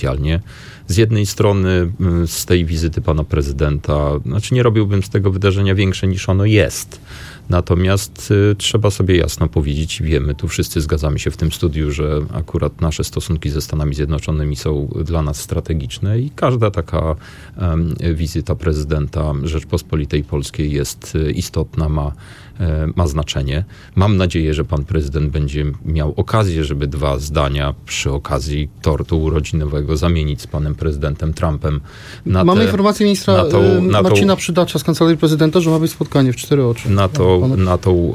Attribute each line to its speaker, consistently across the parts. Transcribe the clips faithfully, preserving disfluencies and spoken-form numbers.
Speaker 1: Z jednej strony z tej wizyty pana prezydenta, znaczy nie robiłbym z tego wydarzenia większe niż ono jest. Natomiast y, trzeba sobie jasno powiedzieć i wiemy, tu wszyscy zgadzamy się w tym studiu, że akurat nasze stosunki ze Stanami Zjednoczonymi są dla nas strategiczne i każda taka um, wizyta prezydenta Rzeczpospolitej Polskiej jest y, istotna, ma, y, ma znaczenie. Mam nadzieję, że pan prezydent będzie miał okazję, żeby dwa zdania przy okazji tortu urodzinowego zamienić z panem prezydentem Trumpem. Na
Speaker 2: Mamy
Speaker 1: te,
Speaker 2: informację ministra
Speaker 1: na tą, na
Speaker 2: Marcina
Speaker 1: tą,
Speaker 2: Przydacza z Kancelarii Prezydenta, że ma być spotkanie w cztery oczy.
Speaker 1: Na to Na tą,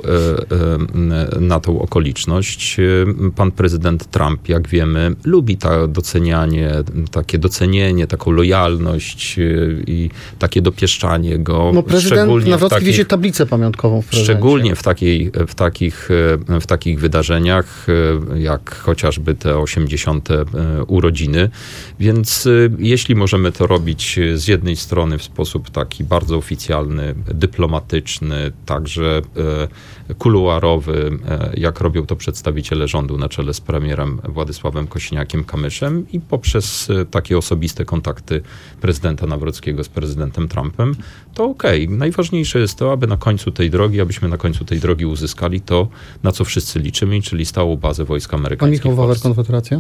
Speaker 1: na tą okoliczność. Pan prezydent Trump, jak wiemy, lubi ta docenianie, takie docenienie, taką lojalność i takie dopieszczanie go.
Speaker 2: No prezydent Nawrocki wiezie tablicę pamiątkową w prezydencie.
Speaker 1: Szczególnie w, takiej, w, takich, w takich wydarzeniach, jak chociażby te osiemdziesiąte urodziny. Więc jeśli możemy to robić z jednej strony w sposób taki bardzo oficjalny, dyplomatyczny, także kuluarowy, jak robią to przedstawiciele rządu na czele z premierem Władysławem Kosiniakiem-Kamyszem i poprzez takie osobiste kontakty prezydenta Nawrockiego z prezydentem Trumpem, to okej. Okay. Najważniejsze jest to, aby na końcu tej drogi, abyśmy na końcu tej drogi uzyskali to, na co wszyscy liczymy, czyli stałą bazę wojsk amerykańskich.
Speaker 2: Pan Michał Wawer, Konfederacja?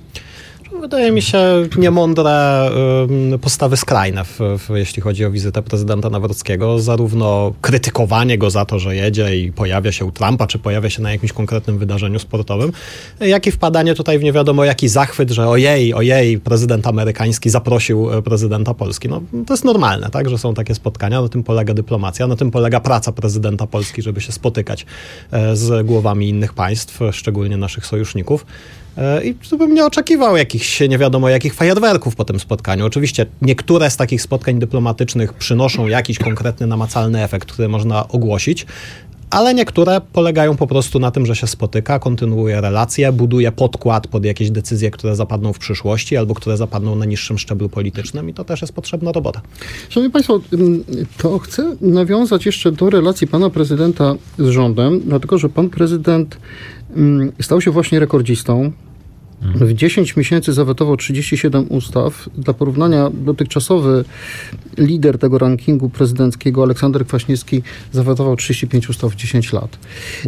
Speaker 3: Wydaje mi się niemądre y, postawy skrajne, w, w, jeśli chodzi o wizytę prezydenta Nawrockiego. Zarówno krytykowanie go za to, że jedzie i pojawia się u Trumpa, czy pojawia się na jakimś konkretnym wydarzeniu sportowym, jak i wpadanie tutaj w nie wiadomo jaki zachwyt, że ojej, ojej, prezydent amerykański zaprosił prezydenta Polski. No, to jest normalne, tak, że są takie spotkania, na tym polega dyplomacja, na tym polega praca prezydenta Polski, żeby się spotykać z głowami innych państw, szczególnie naszych sojuszników. I tu bym nie oczekiwał jakichś nie wiadomo jakich fajerwerków po tym spotkaniu. Oczywiście niektóre z takich spotkań dyplomatycznych przynoszą jakiś konkretny, namacalny efekt, który można ogłosić, ale niektóre polegają po prostu na tym, że się spotyka, kontynuuje relacje, buduje podkład pod jakieś decyzje, które zapadną w przyszłości albo które zapadną na niższym szczeblu politycznym i to też jest potrzebna robota.
Speaker 2: Szanowni Państwo, to chcę nawiązać jeszcze do relacji pana prezydenta z rządem, dlatego że pan prezydent stał się właśnie rekordzistą. W dziesięć miesięcy zawetował trzydzieści siedem ustaw. Dla porównania dotychczasowy lider tego rankingu prezydenckiego, Aleksander Kwaśniewski, zawetował trzydzieści pięć ustaw w dziesięć lat.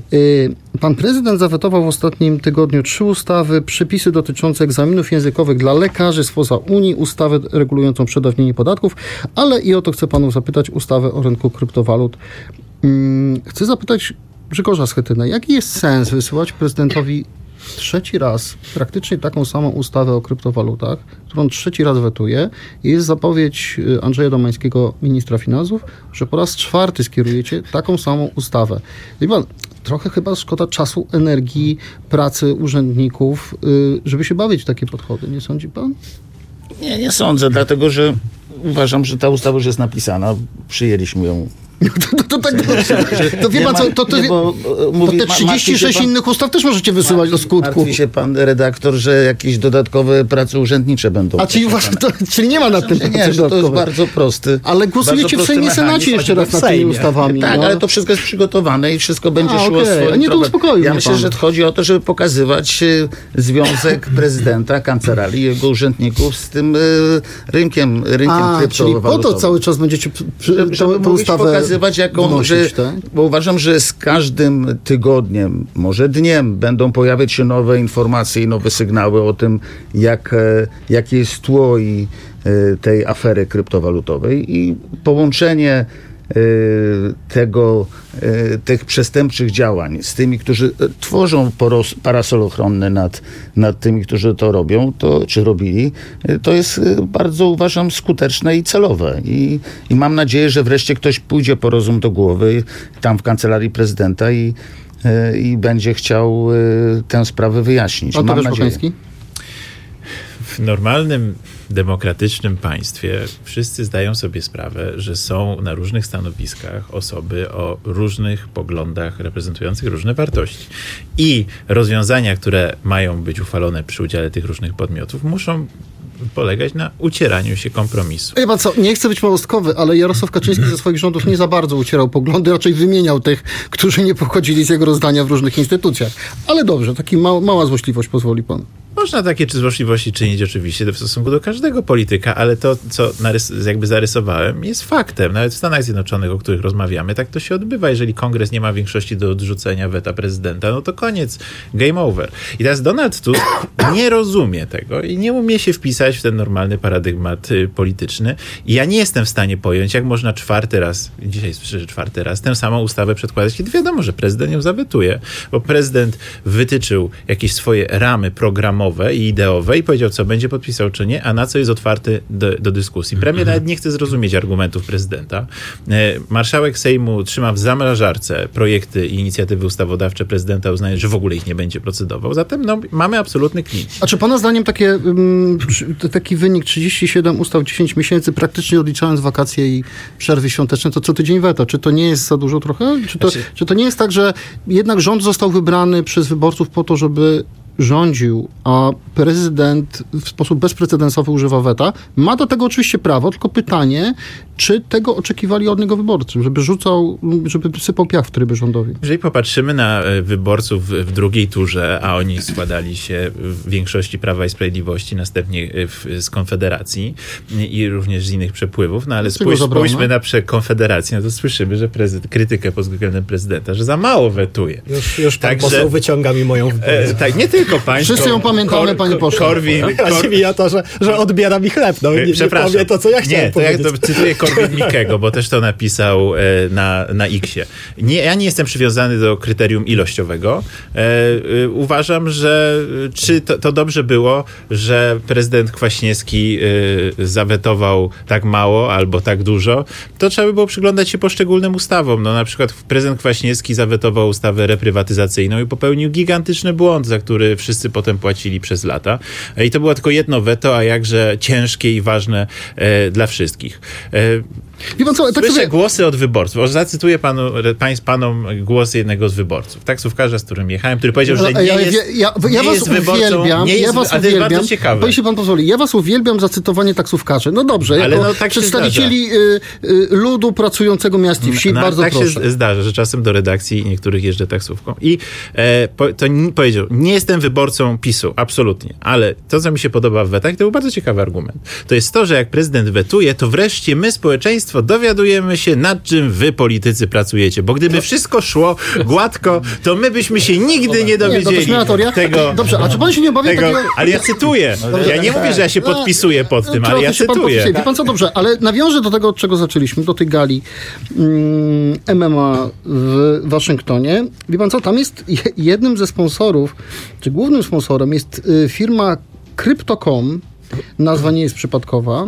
Speaker 2: Pan prezydent zawetował w ostatnim tygodniu trzy ustawy, przepisy dotyczące egzaminów językowych dla lekarzy spoza Unii, ustawę regulującą przedawnienie podatków, ale i o to chcę panów zapytać, ustawę o rynku kryptowalut. Chcę zapytać Grzegorza Schetynę, jaki jest sens wysyłać prezydentowi trzeci raz praktycznie taką samą ustawę o kryptowalutach, którą trzeci raz wetuje. Jest zapowiedź Andrzeja Domańskiego, ministra finansów, że po raz czwarty skierujecie taką samą ustawę. Wie pan, trochę chyba szkoda czasu, energii, pracy urzędników, żeby się bawić w takie podchody. Nie sądzi pan?
Speaker 4: Nie, nie sądzę, dlatego że uważam, że ta ustawa już jest napisana. Przyjęliśmy ją.
Speaker 2: To, to, to, tak, to, to wie pan co, to, to, to, to te trzydzieści sześć pan, innych ustaw też możecie wysyłać do skutku.
Speaker 4: Martwi się pan redaktor, że jakieś dodatkowe prace urzędnicze będą.
Speaker 2: A czyli, właśnie to, czyli nie ma nad tym pracy
Speaker 4: nie, że to jest bardzo prosty.
Speaker 2: Ale głosujecie w Sejmie, Senacie jeszcze raz nad tymi ustawami.
Speaker 4: Tak,
Speaker 2: no.
Speaker 4: ale to wszystko jest przygotowane i wszystko będzie
Speaker 2: A,
Speaker 4: szło
Speaker 2: okay.
Speaker 4: swoim
Speaker 2: A nie, to uspokoił
Speaker 4: Ja myślę, pan. że chodzi o to, żeby pokazywać związek prezydenta, kancelarii, jego urzędników z tym rynkiem, rynkiem
Speaker 2: A,
Speaker 4: kryptowalutowym.
Speaker 2: Czyli po to cały czas będziecie
Speaker 4: żeby, żeby
Speaker 2: tę ustawę
Speaker 4: pokazywać, jaką
Speaker 2: wnosić,
Speaker 4: że,
Speaker 2: tak?
Speaker 4: bo uważam, że z każdym tygodniem, może dniem będą pojawiać się nowe informacje i nowe sygnały o tym, jak, jakie jest tło i tej afery kryptowalutowej i połączenie tego, tych przestępczych działań z tymi, którzy tworzą parasol ochronny nad, nad tymi, którzy to robią, to, czy robili, to jest bardzo, uważam, skuteczne i celowe. I, i mam nadzieję, że wreszcie ktoś pójdzie po rozum do głowy tam w Kancelarii Prezydenta i, i będzie chciał tę sprawę wyjaśnić.
Speaker 2: A
Speaker 4: mam nadzieję.
Speaker 5: W normalnym, demokratycznym państwie wszyscy zdają sobie sprawę, że są na różnych stanowiskach osoby o różnych poglądach reprezentujących różne wartości. I rozwiązania, które mają być uchwalone przy udziale tych różnych podmiotów, muszą polegać na ucieraniu się kompromisu.
Speaker 2: Wie pan co, nie chcę być małostkowy, ale Jarosław Kaczyński ze swoich rządów nie za bardzo ucierał poglądy, raczej wymieniał tych, którzy nie pochodzili z jego rozdania w różnych instytucjach. Ale dobrze, taka ma- mała złośliwość, pozwoli pan.
Speaker 5: Można takie złośliwości czynić oczywiście w stosunku do każdego polityka, ale to, co narys- jakby zarysowałem, jest faktem. Nawet w Stanach Zjednoczonych, o których rozmawiamy, tak to się odbywa. Jeżeli kongres nie ma większości do odrzucenia weta prezydenta, no to koniec, game over. I teraz Donald Tusk nie rozumie tego i nie umie się wpisać w ten normalny paradygmat y, polityczny. I ja nie jestem w stanie pojąć, jak można czwarty raz, dzisiaj słyszę, że czwarty raz, tę samą ustawę przedkładać, kiedy wiadomo, że prezydent ją zawetuje, bo prezydent wytyczył jakieś swoje ramy programowe i ideowe i powiedział, co będzie podpisał, czy nie, a na co jest otwarty do, do dyskusji. Premier nawet nie chce zrozumieć argumentów prezydenta. Marszałek Sejmu trzyma w zamrażarce projekty i inicjatywy ustawodawcze prezydenta, uznając, że w ogóle ich nie będzie procedował. Zatem no, mamy absolutny clinch.
Speaker 2: A czy pana zdaniem takie, taki wynik trzydzieści siedem ustaw, dziesięć miesięcy, praktycznie odliczając wakacje i przerwy świąteczne, to co tydzień weto? Czy to nie jest za dużo trochę? Czy to, znaczy... czy to nie jest tak, że jednak rząd został wybrany przez wyborców po to, żeby rządził, a prezydent w sposób bezprecedensowy używa weta? Ma do tego oczywiście prawo, tylko pytanie, czy tego oczekiwali od niego wyborcy, żeby rzucał, żeby sypał piach w trybie rządowi?
Speaker 5: Jeżeli popatrzymy na wyborców w drugiej turze, a oni składali się w większości Prawa i Sprawiedliwości, następnie w, z Konfederacji i również z innych przepływów, no ale spójrz, spójrzmy na prze Konfederację, no to słyszymy, że prezydent, krytykę pod względem prezydenta, że za mało wetuje.
Speaker 3: Już, już pan
Speaker 5: Także,
Speaker 3: poseł wyciąga mi moją wypowiedź.
Speaker 5: E, tak, nie tylko państwo.
Speaker 2: Wszyscy ją pamiętamy, kor, panie pośle.
Speaker 5: Korwin,
Speaker 3: Chodzi mi o to, że, że odbiera mi chleb. No, nie, nie powie to, co ja chciałem
Speaker 5: nie, to
Speaker 3: powiedzieć.
Speaker 5: Jak to cytuję Korwin-Mikkego, bo też to napisał e, na, na X-ie. Nie, ja nie jestem przywiązany do kryterium ilościowego. E, e, uważam, że czy to, to dobrze było, że prezydent Kwaśniewski e, zawetował tak mało albo tak dużo, to trzeba by było przyglądać się poszczególnym ustawom. No, na przykład prezydent Kwaśniewski zawetował ustawę reprywatyzacyjną i popełnił gigantyczny błąd, za który wszyscy potem płacili przez lata. I to było tylko jedno weto, a jakże ciężkie i ważne e, dla wszystkich. E,
Speaker 2: Wie pan co, tak
Speaker 5: Słyszę
Speaker 2: sobie...
Speaker 5: głosy od wyborców. O, zacytuję panu, pań, panom głos jednego z wyborców. Taksówkarza, z którym jechałem, który powiedział, że nie
Speaker 2: ja,
Speaker 5: jest,
Speaker 2: ja, ja, ja
Speaker 5: nie
Speaker 2: was
Speaker 5: jest wyborcą.
Speaker 2: Uwielbiam,
Speaker 5: Nie jest,
Speaker 2: ja was
Speaker 5: ale to jest
Speaker 2: uwielbiam,
Speaker 5: bardzo ciekawe.
Speaker 2: bo jeśli pan pozwoli, ja was uwielbiam za cytowanie taksówkarzy. No dobrze,
Speaker 5: ale
Speaker 2: jako
Speaker 5: no, tak
Speaker 2: przedstawicieli y, y, ludu pracującego miast i wsi,
Speaker 5: no,
Speaker 2: bardzo
Speaker 5: tak
Speaker 2: proszę.
Speaker 5: Tak się zdarza, że czasem do redakcji niektórych jeżdżę taksówką. I e, po, to nie, powiedział, nie jestem wyborcą PiSu, absolutnie, ale to, co mi się podoba w wetach, to był bardzo ciekawy argument. To jest to, że jak prezydent wetuje, to wreszcie my, społeczeństwo, dowiadujemy się, nad czym wy, politycy, pracujecie. Bo gdyby wszystko szło gładko, to my byśmy się nigdy nie dowiedzieli
Speaker 2: nie, to
Speaker 5: tego.
Speaker 2: Dobrze, a czy pan się nie obawia
Speaker 5: tego,
Speaker 2: takiego...
Speaker 5: Ale ja cytuję. Ja nie mówię, że ja się podpisuję pod tym, ale ja cytuję.
Speaker 2: Wie pan co, dobrze, ale nawiążę do tego, od czego zaczęliśmy, do tej gali mm, M M A w Waszyngtonie. Wie pan co, tam jest jednym ze sponsorów, czy głównym sponsorem jest y, firma Crypto kropka com. Nazwa nie jest przypadkowa.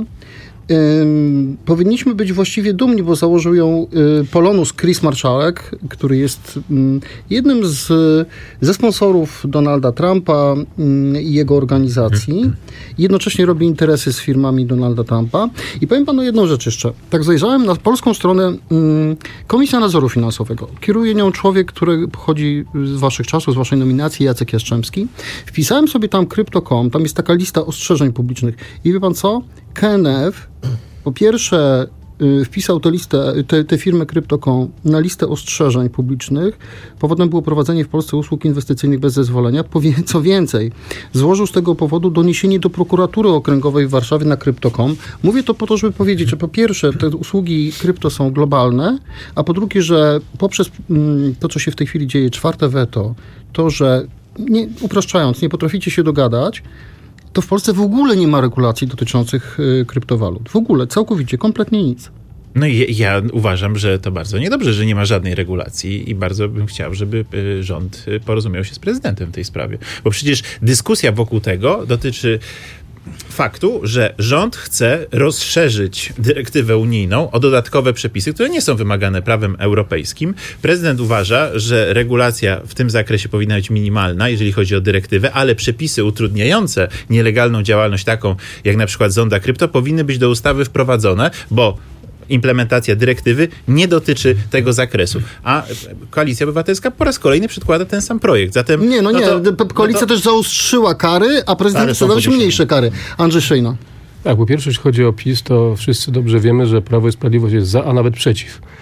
Speaker 2: Ym, powinniśmy być właściwie dumni, bo założył ją y, Polonus Chris Marszałek, który jest y, jednym z, ze sponsorów Donalda Trumpa y, i jego organizacji. Jednocześnie robi interesy z firmami Donalda Trumpa. I powiem panu jedną rzecz jeszcze. Tak zajrzałem na polską stronę y, Komisja Nadzoru Finansowego. Kieruje nią człowiek, który pochodzi z waszych czasów, z waszej nominacji, Jacek Jastrzębski. Wpisałem sobie tam Crypto kropka com, tam jest taka lista ostrzeżeń publicznych. I wie pan co? K N F po pierwsze y, wpisał tę listę, te, te firmy Crypto kropka com na listę ostrzeżeń publicznych. Powodem było prowadzenie w Polsce usług inwestycyjnych bez zezwolenia. Powie, co więcej, złożył z tego powodu doniesienie do prokuratury okręgowej w Warszawie na Crypto kropka com. Mówię to po to, żeby powiedzieć, że po pierwsze te usługi krypto są globalne, a po drugie, że poprzez mm, to, co się w tej chwili dzieje, czwarte weto, to, że nie, upraszczając, nie potraficie się dogadać, to w Polsce w ogóle nie ma regulacji dotyczących y, kryptowalut. W ogóle, całkowicie, kompletnie nic.
Speaker 5: No i ja uważam, że to bardzo niedobrze, że nie ma żadnej regulacji i bardzo bym chciał, żeby y, rząd y, porozumiał się z prezydentem w tej sprawie. Bo przecież dyskusja wokół tego dotyczy faktu, że rząd chce rozszerzyć dyrektywę unijną o dodatkowe przepisy, które nie są wymagane prawem europejskim. Prezydent uważa, że regulacja w tym zakresie powinna być minimalna, jeżeli chodzi o dyrektywę, ale przepisy utrudniające nielegalną działalność taką, jak na przykład zonda krypto, powinny być do ustawy wprowadzone, bo implementacja dyrektywy nie dotyczy tego zakresu. A Koalicja Obywatelska po raz kolejny przedkłada ten sam projekt. Zatem,
Speaker 2: nie, no nie.
Speaker 5: No to,
Speaker 2: Koalicja no to... też zaostrzyła kary, a prezydent chce dawać mniejsze kary. Andrzej Szejna.
Speaker 6: Tak, po pierwsze, jeśli chodzi o PiS, to wszyscy dobrze wiemy, że Prawo i Sprawiedliwość jest za, a nawet przeciw.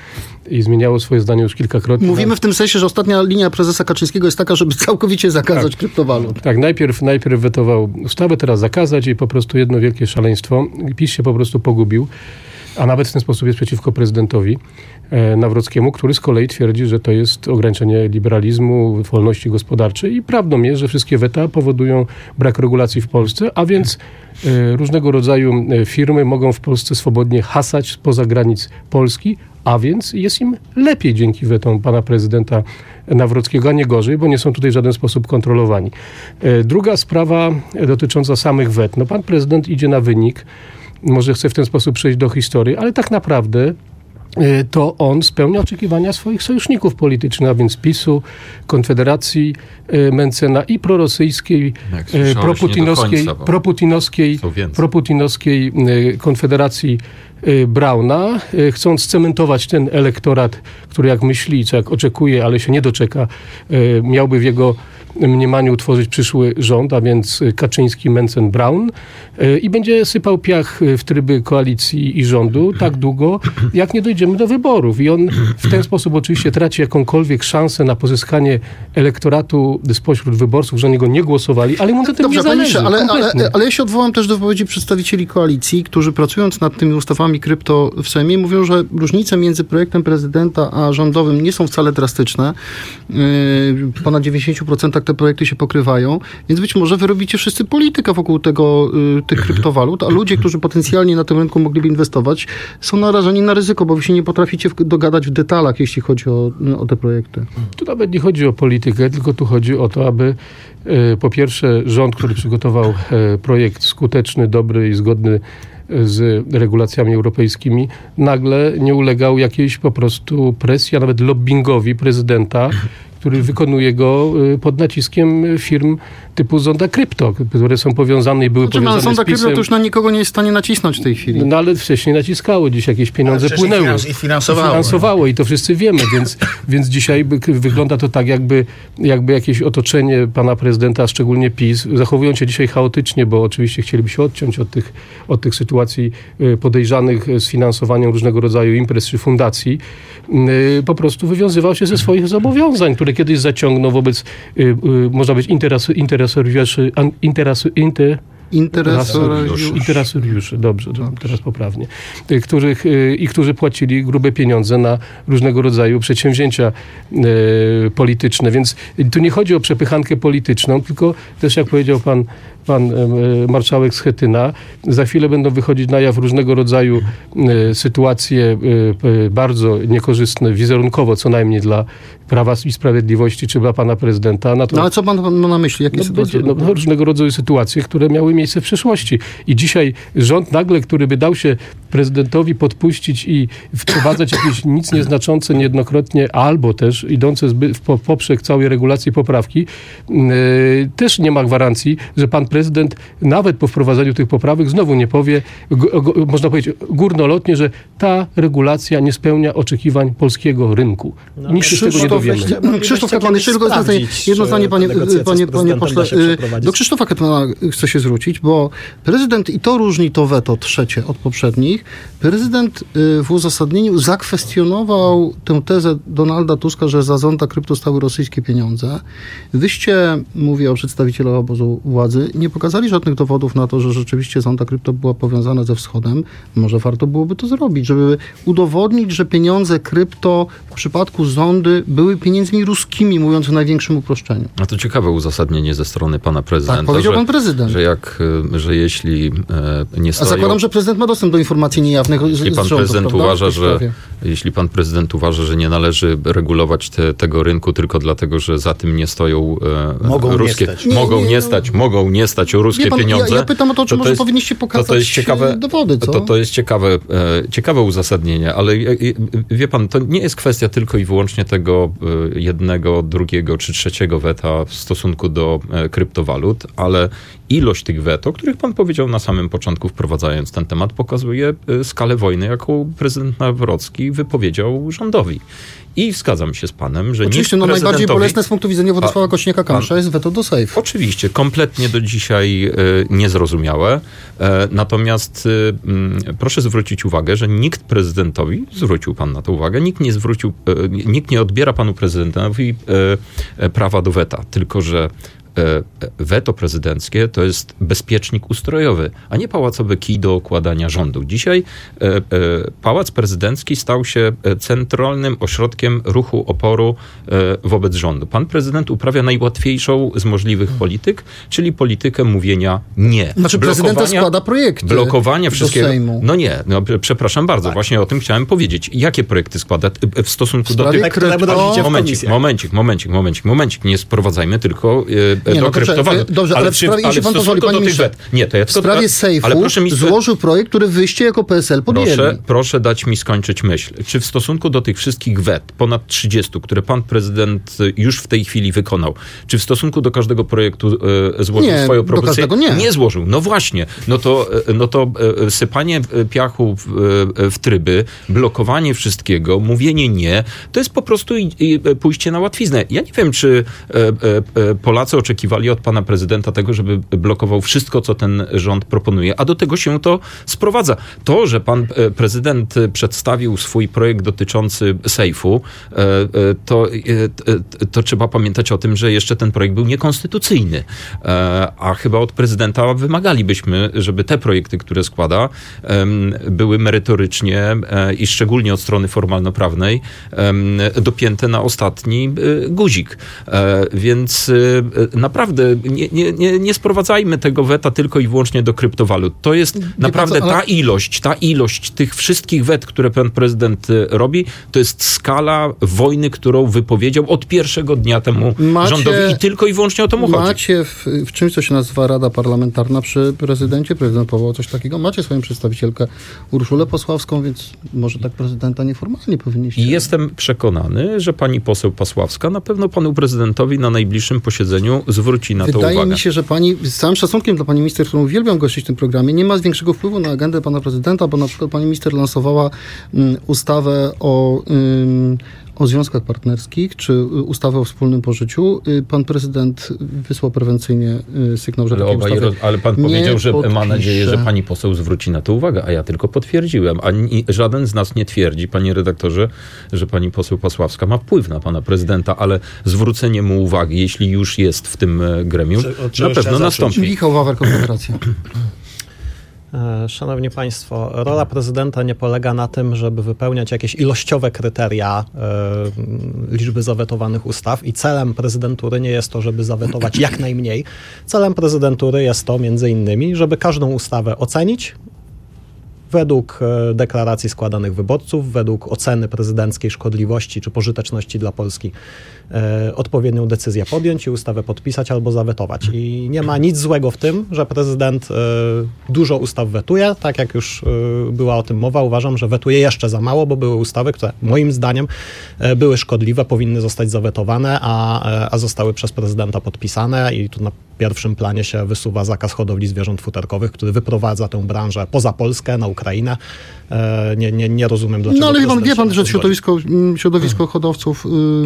Speaker 6: i zmieniało swoje zdanie już kilkakrotnie.
Speaker 2: Mówimy w tym sensie, że ostatnia linia prezesa Kaczyńskiego jest taka, żeby całkowicie zakazać
Speaker 6: tak.
Speaker 2: kryptowalut.
Speaker 6: Tak, najpierw, najpierw wetował ustawę, teraz zakazać i po prostu jedno wielkie szaleństwo. PiS się po prostu pogubił, a nawet w ten sposób jest przeciwko prezydentowi Nawrockiemu, który z kolei twierdzi, że to jest ograniczenie liberalizmu, wolności gospodarczej i prawdą jest, że wszystkie weta powodują brak regulacji w Polsce, a więc e, różnego rodzaju firmy mogą w Polsce swobodnie hasać spoza granic Polski, a więc jest im lepiej dzięki wetom pana prezydenta Nawrockiego, a nie gorzej, bo nie są tutaj w żaden sposób kontrolowani. E, druga sprawa dotycząca samych wet. No pan prezydent idzie na wynik, może chce w ten sposób przejść do historii, ale tak naprawdę to on spełnia oczekiwania swoich sojuszników politycznych, a więc PiSu, Konfederacji Mencena i prorosyjskiej, proputinowskiej,
Speaker 1: końca,
Speaker 6: proputinowskiej, proputinowskiej Konfederacji Brauna, chcąc cementować ten elektorat, który jak myśli, czy jak oczekuje, ale się nie doczeka, miałby w jego mniemaniu utworzyć przyszły rząd, a więc Kaczyński, Mencen, Braun i będzie sypał piach w tryby koalicji i rządu tak długo, jak nie dojdziemy do wyborów. I on w ten sposób oczywiście traci jakąkolwiek szansę na pozyskanie elektoratu spośród wyborców, że na niego nie głosowali, ale mu na tym
Speaker 2: Dobrze,
Speaker 6: nie zależy.
Speaker 2: Dobrze, ale, ale, ale ja się odwołam też do wypowiedzi przedstawicieli koalicji, którzy pracując nad tymi ustawami krypto w Sejmie mówią, że różnice między projektem prezydenta a rządowym nie są wcale drastyczne. Yy, ponad dziewięćdziesiąt procent te projekty się pokrywają, więc być może wy robicie wszyscy politykę wokół tego, y, tych kryptowalut, a ludzie, którzy potencjalnie na tym rynku mogliby inwestować, są narażeni na ryzyko, bo wy się nie potraficie w, dogadać w detalach, jeśli chodzi o, o te projekty.
Speaker 6: Tu nawet nie chodzi o politykę, tylko tu chodzi o to, aby y, po pierwsze rząd, który przygotował y, projekt skuteczny, dobry i zgodny z regulacjami europejskimi, nagle nie ulegał jakiejś po prostu presji, a nawet lobbingowi prezydenta, który wykonuje go pod naciskiem firm typu Zonda Krypto, które są powiązane i były
Speaker 2: znaczy,
Speaker 6: powiązane
Speaker 2: no, Zonda
Speaker 6: z PiS-em.
Speaker 2: Krypto to już na nikogo nie jest w stanie nacisnąć w tej chwili.
Speaker 6: No ale wcześniej naciskało, dziś jakieś pieniądze
Speaker 4: ale
Speaker 6: płynęły.
Speaker 4: I finansowało.
Speaker 6: I finansowało i to wszyscy wiemy, więc, więc dzisiaj by, wygląda to tak, jakby, jakby jakieś otoczenie pana prezydenta, szczególnie PiS, zachowują się dzisiaj chaotycznie, bo oczywiście chcieliby się odciąć od tych, od tych sytuacji podejrzanych z finansowaniem różnego rodzaju imprez czy fundacji. Po prostu wywiązywał się ze swoich zobowiązań, które kiedyś zaciągnął wobec, y, y, można być interesu, interesariuszy, interesu, inter,
Speaker 2: Interesariuszy.
Speaker 6: Interesariuszy, dobrze, dobrze, teraz poprawnie. Y, których, y, I którzy płacili grube pieniądze na różnego rodzaju przedsięwzięcia y, polityczne. Więc tu nie chodzi o przepychankę polityczną, tylko też jak powiedział pan pan e, marszałek Schetyna, za chwilę będą wychodzić na jaw różnego rodzaju e, sytuacje e, bardzo niekorzystne, wizerunkowo co najmniej dla Prawa i Sprawiedliwości, czy dla pana prezydenta. Na to,
Speaker 2: no ale co pan ma na myśli? Jakie
Speaker 6: no,
Speaker 2: sytuacje?
Speaker 6: Będzie, no, różnego rodzaju sytuacje, które miały miejsce w przeszłości. I dzisiaj rząd nagle, który by dał się prezydentowi podpuścić i wprowadzać jakieś nic nieznaczące niejednokrotnie, albo też idące zbyt w poprzek całej regulacji poprawki, yy, też nie ma gwarancji, że pan prezydent nawet po wprowadzeniu tych poprawek znowu nie powie, go, go, można powiedzieć górnolotnie, że ta regulacja nie spełnia oczekiwań polskiego rynku.
Speaker 3: No,
Speaker 6: Nikt się z tego nie dowiemy.
Speaker 2: Krzysztof Hetman, jeszcze tylko jedno zdanie, panie, panie, panie pośle. Do Krzysztofa Hetmana chcę się zwrócić, bo prezydent, i to różni to weto trzecie od poprzednich, prezydent w uzasadnieniu zakwestionował tę tezę Donalda Tuska, że za Zonda Krypto stały rosyjskie pieniądze. Wyście, mówię o przedstawicielach obozu władzy, nie pokazali żadnych dowodów na to, że rzeczywiście Zonda Krypto była powiązana ze Wschodem. Może warto byłoby to zrobić, żeby udowodnić, że pieniądze krypto w przypadku Zondy były pieniędzmi ruskimi, mówiąc w największym uproszczeniu.
Speaker 1: A to ciekawe uzasadnienie ze strony pana prezydenta.
Speaker 2: Tak, powiedział
Speaker 1: że,
Speaker 2: pan prezydent.
Speaker 1: Że, jak, że jeśli e, nie stoją...
Speaker 2: A zakładam, że prezydent ma dostęp do informacji niejawnych
Speaker 1: jeśli
Speaker 2: z
Speaker 1: pan
Speaker 2: rządu,
Speaker 1: prezydent
Speaker 2: prawda?
Speaker 1: uważa, że Jeśli pan prezydent uważa, że nie należy regulować te, tego rynku tylko dlatego, że za tym nie stoją e,
Speaker 4: mogą
Speaker 1: ruskie...
Speaker 4: Nie stać.
Speaker 1: Mogą
Speaker 2: nie, nie,
Speaker 1: nie
Speaker 2: no.
Speaker 1: stać, mogą nie stać o ruskie
Speaker 2: pan,
Speaker 1: pieniądze.
Speaker 2: Ja, ja pytam o to, czy
Speaker 1: to
Speaker 2: może
Speaker 1: to jest,
Speaker 2: powinniście pokazać
Speaker 1: to, to jest ciekawe,
Speaker 2: dowody, co?
Speaker 1: To, to jest ciekawe, e, ciekawe uzasadnienie, ale e, wie pan, to nie jest kwestia tylko i wyłącznie tego e, jednego, drugiego czy trzeciego weta w stosunku do e, kryptowalut, ale ilość tych wet, o których pan powiedział na samym początku, wprowadzając ten temat, pokazuje e, skalę wojny, jaką prezydent Nawrocki wypowiedział rządowi. I zgadzam się z panem, że
Speaker 2: oczywiście, no najbardziej bolesne z punktu widzenia Władysława Kosiniaka-Kamysza jest weto do sejfu.
Speaker 1: Oczywiście, kompletnie do dzisiaj y, niezrozumiałe. E, natomiast y, y, proszę zwrócić uwagę, że nikt prezydentowi, zwrócił pan na to uwagę, nikt nie zwrócił, y, nikt nie odbiera panu prezydentowi y, y, prawa do weta, tylko że weto prezydenckie to jest bezpiecznik ustrojowy, a nie pałacowy kij do układania rządu. Dzisiaj e, e, Pałac Prezydencki stał się centralnym ośrodkiem ruchu oporu e, wobec rządu. Pan prezydent uprawia najłatwiejszą z możliwych polityk, czyli politykę mówienia nie.
Speaker 2: Znaczy prezydent składa projekty
Speaker 1: blokowania wszystkiego.
Speaker 2: Do Sejmu.
Speaker 1: No nie, no, przepraszam bardzo, tak. Właśnie o tym chciałem powiedzieć. Jakie projekty składa w stosunku do tych...
Speaker 2: Krypto...
Speaker 1: Momencik, momencik, momencik, momencik, momencik. Nie sprowadzajmy tylko... E,
Speaker 2: Nie,
Speaker 1: do
Speaker 2: no
Speaker 1: kryptowalut.
Speaker 2: Dobrze, ale, ale w sprawie, jeśli pan pozwoli, panie ministrze,
Speaker 1: nie, to ja
Speaker 2: w sprawie sejfu
Speaker 1: ale proszę mi...
Speaker 2: złożył projekt, który wyście jako P S L podjęli.
Speaker 1: Proszę, proszę dać mi skończyć myśl. Czy w stosunku do tych wszystkich wet, ponad trzydziestu, które pan prezydent już w tej chwili wykonał, czy w stosunku do każdego projektu e, złożył
Speaker 2: nie,
Speaker 1: swoją propozycję?
Speaker 2: Do każdego nie.
Speaker 1: Nie złożył. No właśnie. No to, no to e, sypanie piachu w, e, w tryby, blokowanie wszystkiego, mówienie nie, to jest po prostu i, i pójście na łatwiznę. Ja nie wiem, czy e, e, Polacy oczekiwali od pana prezydenta tego, żeby blokował wszystko, co ten rząd proponuje, a do tego się to sprowadza. To, że pan prezydent przedstawił swój projekt dotyczący sejfu, to, to trzeba pamiętać o tym, że jeszcze ten projekt był niekonstytucyjny, a chyba od prezydenta wymagalibyśmy, żeby te projekty, które składa, były merytorycznie i szczególnie od strony formalno-prawnej dopięte na ostatni guzik. Więc naprawdę nie, nie, nie, nie sprowadzajmy tego weta tylko i wyłącznie do kryptowalut. To jest nie naprawdę co, ale... ta ilość, ta ilość tych wszystkich wet, które pan prezydent robi, to jest skala wojny, którą wypowiedział od pierwszego dnia temu macie, rządowi i tylko i wyłącznie o to mu chodzi.
Speaker 2: Macie w, w czymś, co się nazywa Rada Parlamentarna przy prezydencie, prezydent powołał coś takiego, macie swoją przedstawicielkę Urszulę Pasławską, więc może tak prezydenta nieformalnie powinniście.
Speaker 1: I jestem przekonany, że pani poseł Pasławska na pewno panu prezydentowi na najbliższym posiedzeniu zwróci na
Speaker 2: Wydaje
Speaker 1: to uwagę.
Speaker 2: mi się, że pani, z całym szacunkiem dla pani minister, którą uwielbiam gościć w tym programie, nie ma większego wpływu na agendę pana prezydenta, bo na przykład pani minister lansowała um, ustawę o, um, o związkach partnerskich, czy ustawę o wspólnym pożyciu. Pan prezydent wysłał prewencyjnie sygnał, że
Speaker 1: ale,
Speaker 2: takiej ustawy
Speaker 1: roz... ale pan powiedział, że
Speaker 2: podpisze.
Speaker 1: Ma nadzieję, że pani poseł zwróci na to uwagę, a ja tylko potwierdziłem. Ani żaden z nas nie twierdzi, panie redaktorze, że pani poseł Pasławska ma wpływ na pana prezydenta, ale zwrócenie mu uwagi, jeśli już jest w tym gremium, czy, czy na pewno nastąpi.
Speaker 2: Michał Wawer, Konfederacja.
Speaker 3: Szanowni Państwo, rola prezydenta nie polega na tym, żeby wypełniać jakieś ilościowe kryteria y, liczby zawetowanych ustaw i celem prezydentury nie jest to, żeby zawetować jak najmniej. Celem prezydentury jest to między innymi, żeby każdą ustawę ocenić według deklaracji składanych wyborców, według oceny prezydenckiej szkodliwości czy pożyteczności dla Polski e, odpowiednią decyzję podjąć i ustawę podpisać albo zawetować. I nie ma nic złego w tym, że prezydent e, dużo ustaw wetuje. Tak jak już e, była o tym mowa, uważam, że wetuje jeszcze za mało, bo były ustawy, które moim zdaniem e, były szkodliwe, powinny zostać zawetowane, a, e, a zostały przez prezydenta podpisane i tu na pierwszym planie się wysuwa zakaz hodowli zwierząt futerkowych, który wyprowadza tę branżę poza Polskę, na Ukrainę. E, nie, nie, nie rozumiem, dlaczego...
Speaker 2: No ale pan, wie pan, że środowisko, środowisko hodowców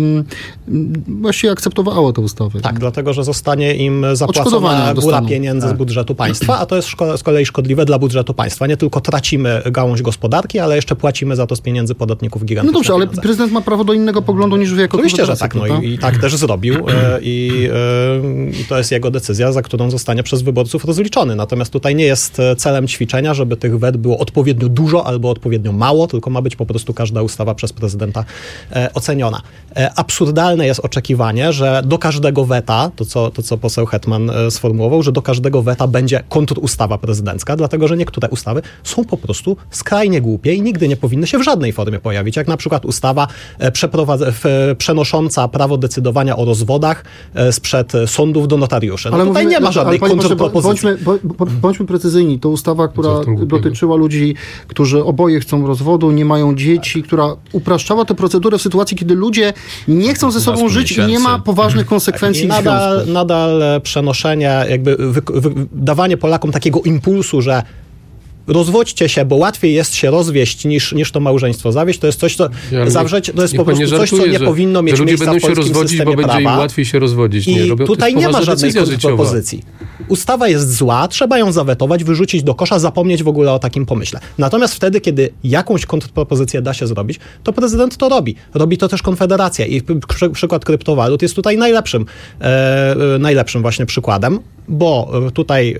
Speaker 2: yy, właściwie akceptowało tę ustawę.
Speaker 3: Tak, dlatego, że zostanie im zapłacona góra pieniędzy tak. z budżetu państwa, a to jest szko- z kolei szkodliwe dla budżetu państwa. Nie tylko tracimy gałąź gospodarki, ale jeszcze płacimy za to z pieniędzy podatników gigantyczne.
Speaker 2: No dobrze,
Speaker 3: pieniądze.
Speaker 2: Ale prezydent ma prawo do innego poglądu niż wy jako
Speaker 3: Oczywiście, że tak. No i, i tak też zrobił e, i, e, i to jest jego decyzja, za którą zostanie przez wyborców rozliczony. Natomiast tutaj nie jest celem ćwiczenia, żeby tych wet było odpowiednio dużo albo odpowiednio mało, tylko ma być po prostu każda ustawa przez prezydenta e, oceniona. E, absurdalne jest oczekiwanie, że do każdego weta, to co, to co poseł Hetman e, sformułował, że do każdego weta będzie kontrustawa prezydencka, dlatego że niektóre ustawy są po prostu skrajnie głupie i nigdy nie powinny się w żadnej formie pojawić, jak na przykład ustawa e, przeprowadza, w, przenosząca prawo decydowania o rozwodach e, sprzed sądów do notariuszy. No ale tutaj mówimy, nie ma żadnej kontrpropozycji.
Speaker 2: Bądźmy, bądźmy precyzyjni. To ustawa, która dotyczyła ludzi, którzy oboje chcą rozwodu, nie mają dzieci, tak. która upraszczała tę procedurę w sytuacji, kiedy ludzie nie chcą ze sobą żyć miesięcy. i nie ma poważnych konsekwencji.
Speaker 3: Tak. Nadal, nadal przenoszenie, jakby wy, wy, dawanie Polakom takiego impulsu, że rozwodźcie się, bo łatwiej jest się rozwieść niż, niż to małżeństwo zawieść, to jest coś, co
Speaker 6: Ja
Speaker 3: zawrzeć, to jest
Speaker 6: niech
Speaker 3: po
Speaker 6: pan
Speaker 3: prostu
Speaker 6: nie
Speaker 3: coś, co
Speaker 6: żartuje,
Speaker 3: nie
Speaker 6: że-
Speaker 3: powinno mieć
Speaker 6: że ludzie
Speaker 3: miejsca
Speaker 6: będą
Speaker 3: w
Speaker 6: się
Speaker 3: polskim
Speaker 6: rozwodzić, bo
Speaker 3: systemie
Speaker 6: będzie im
Speaker 3: prawa.
Speaker 6: łatwiej się rozwodzić. Nie,
Speaker 3: I
Speaker 6: robią, to
Speaker 3: tutaj
Speaker 6: jest
Speaker 3: nie ma
Speaker 6: poważna
Speaker 3: żadnej
Speaker 6: decyzja życiowa.
Speaker 3: kontrpropozycji. Ustawa jest zła, trzeba ją zawetować, wyrzucić do kosza, zapomnieć w ogóle o takim pomyśle. Natomiast wtedy, kiedy jakąś kontrpropozycję da się zrobić, to prezydent to robi. Robi to też Konfederacja i przy, przykład kryptowalut jest tutaj najlepszym, e, najlepszym właśnie przykładem, bo tutaj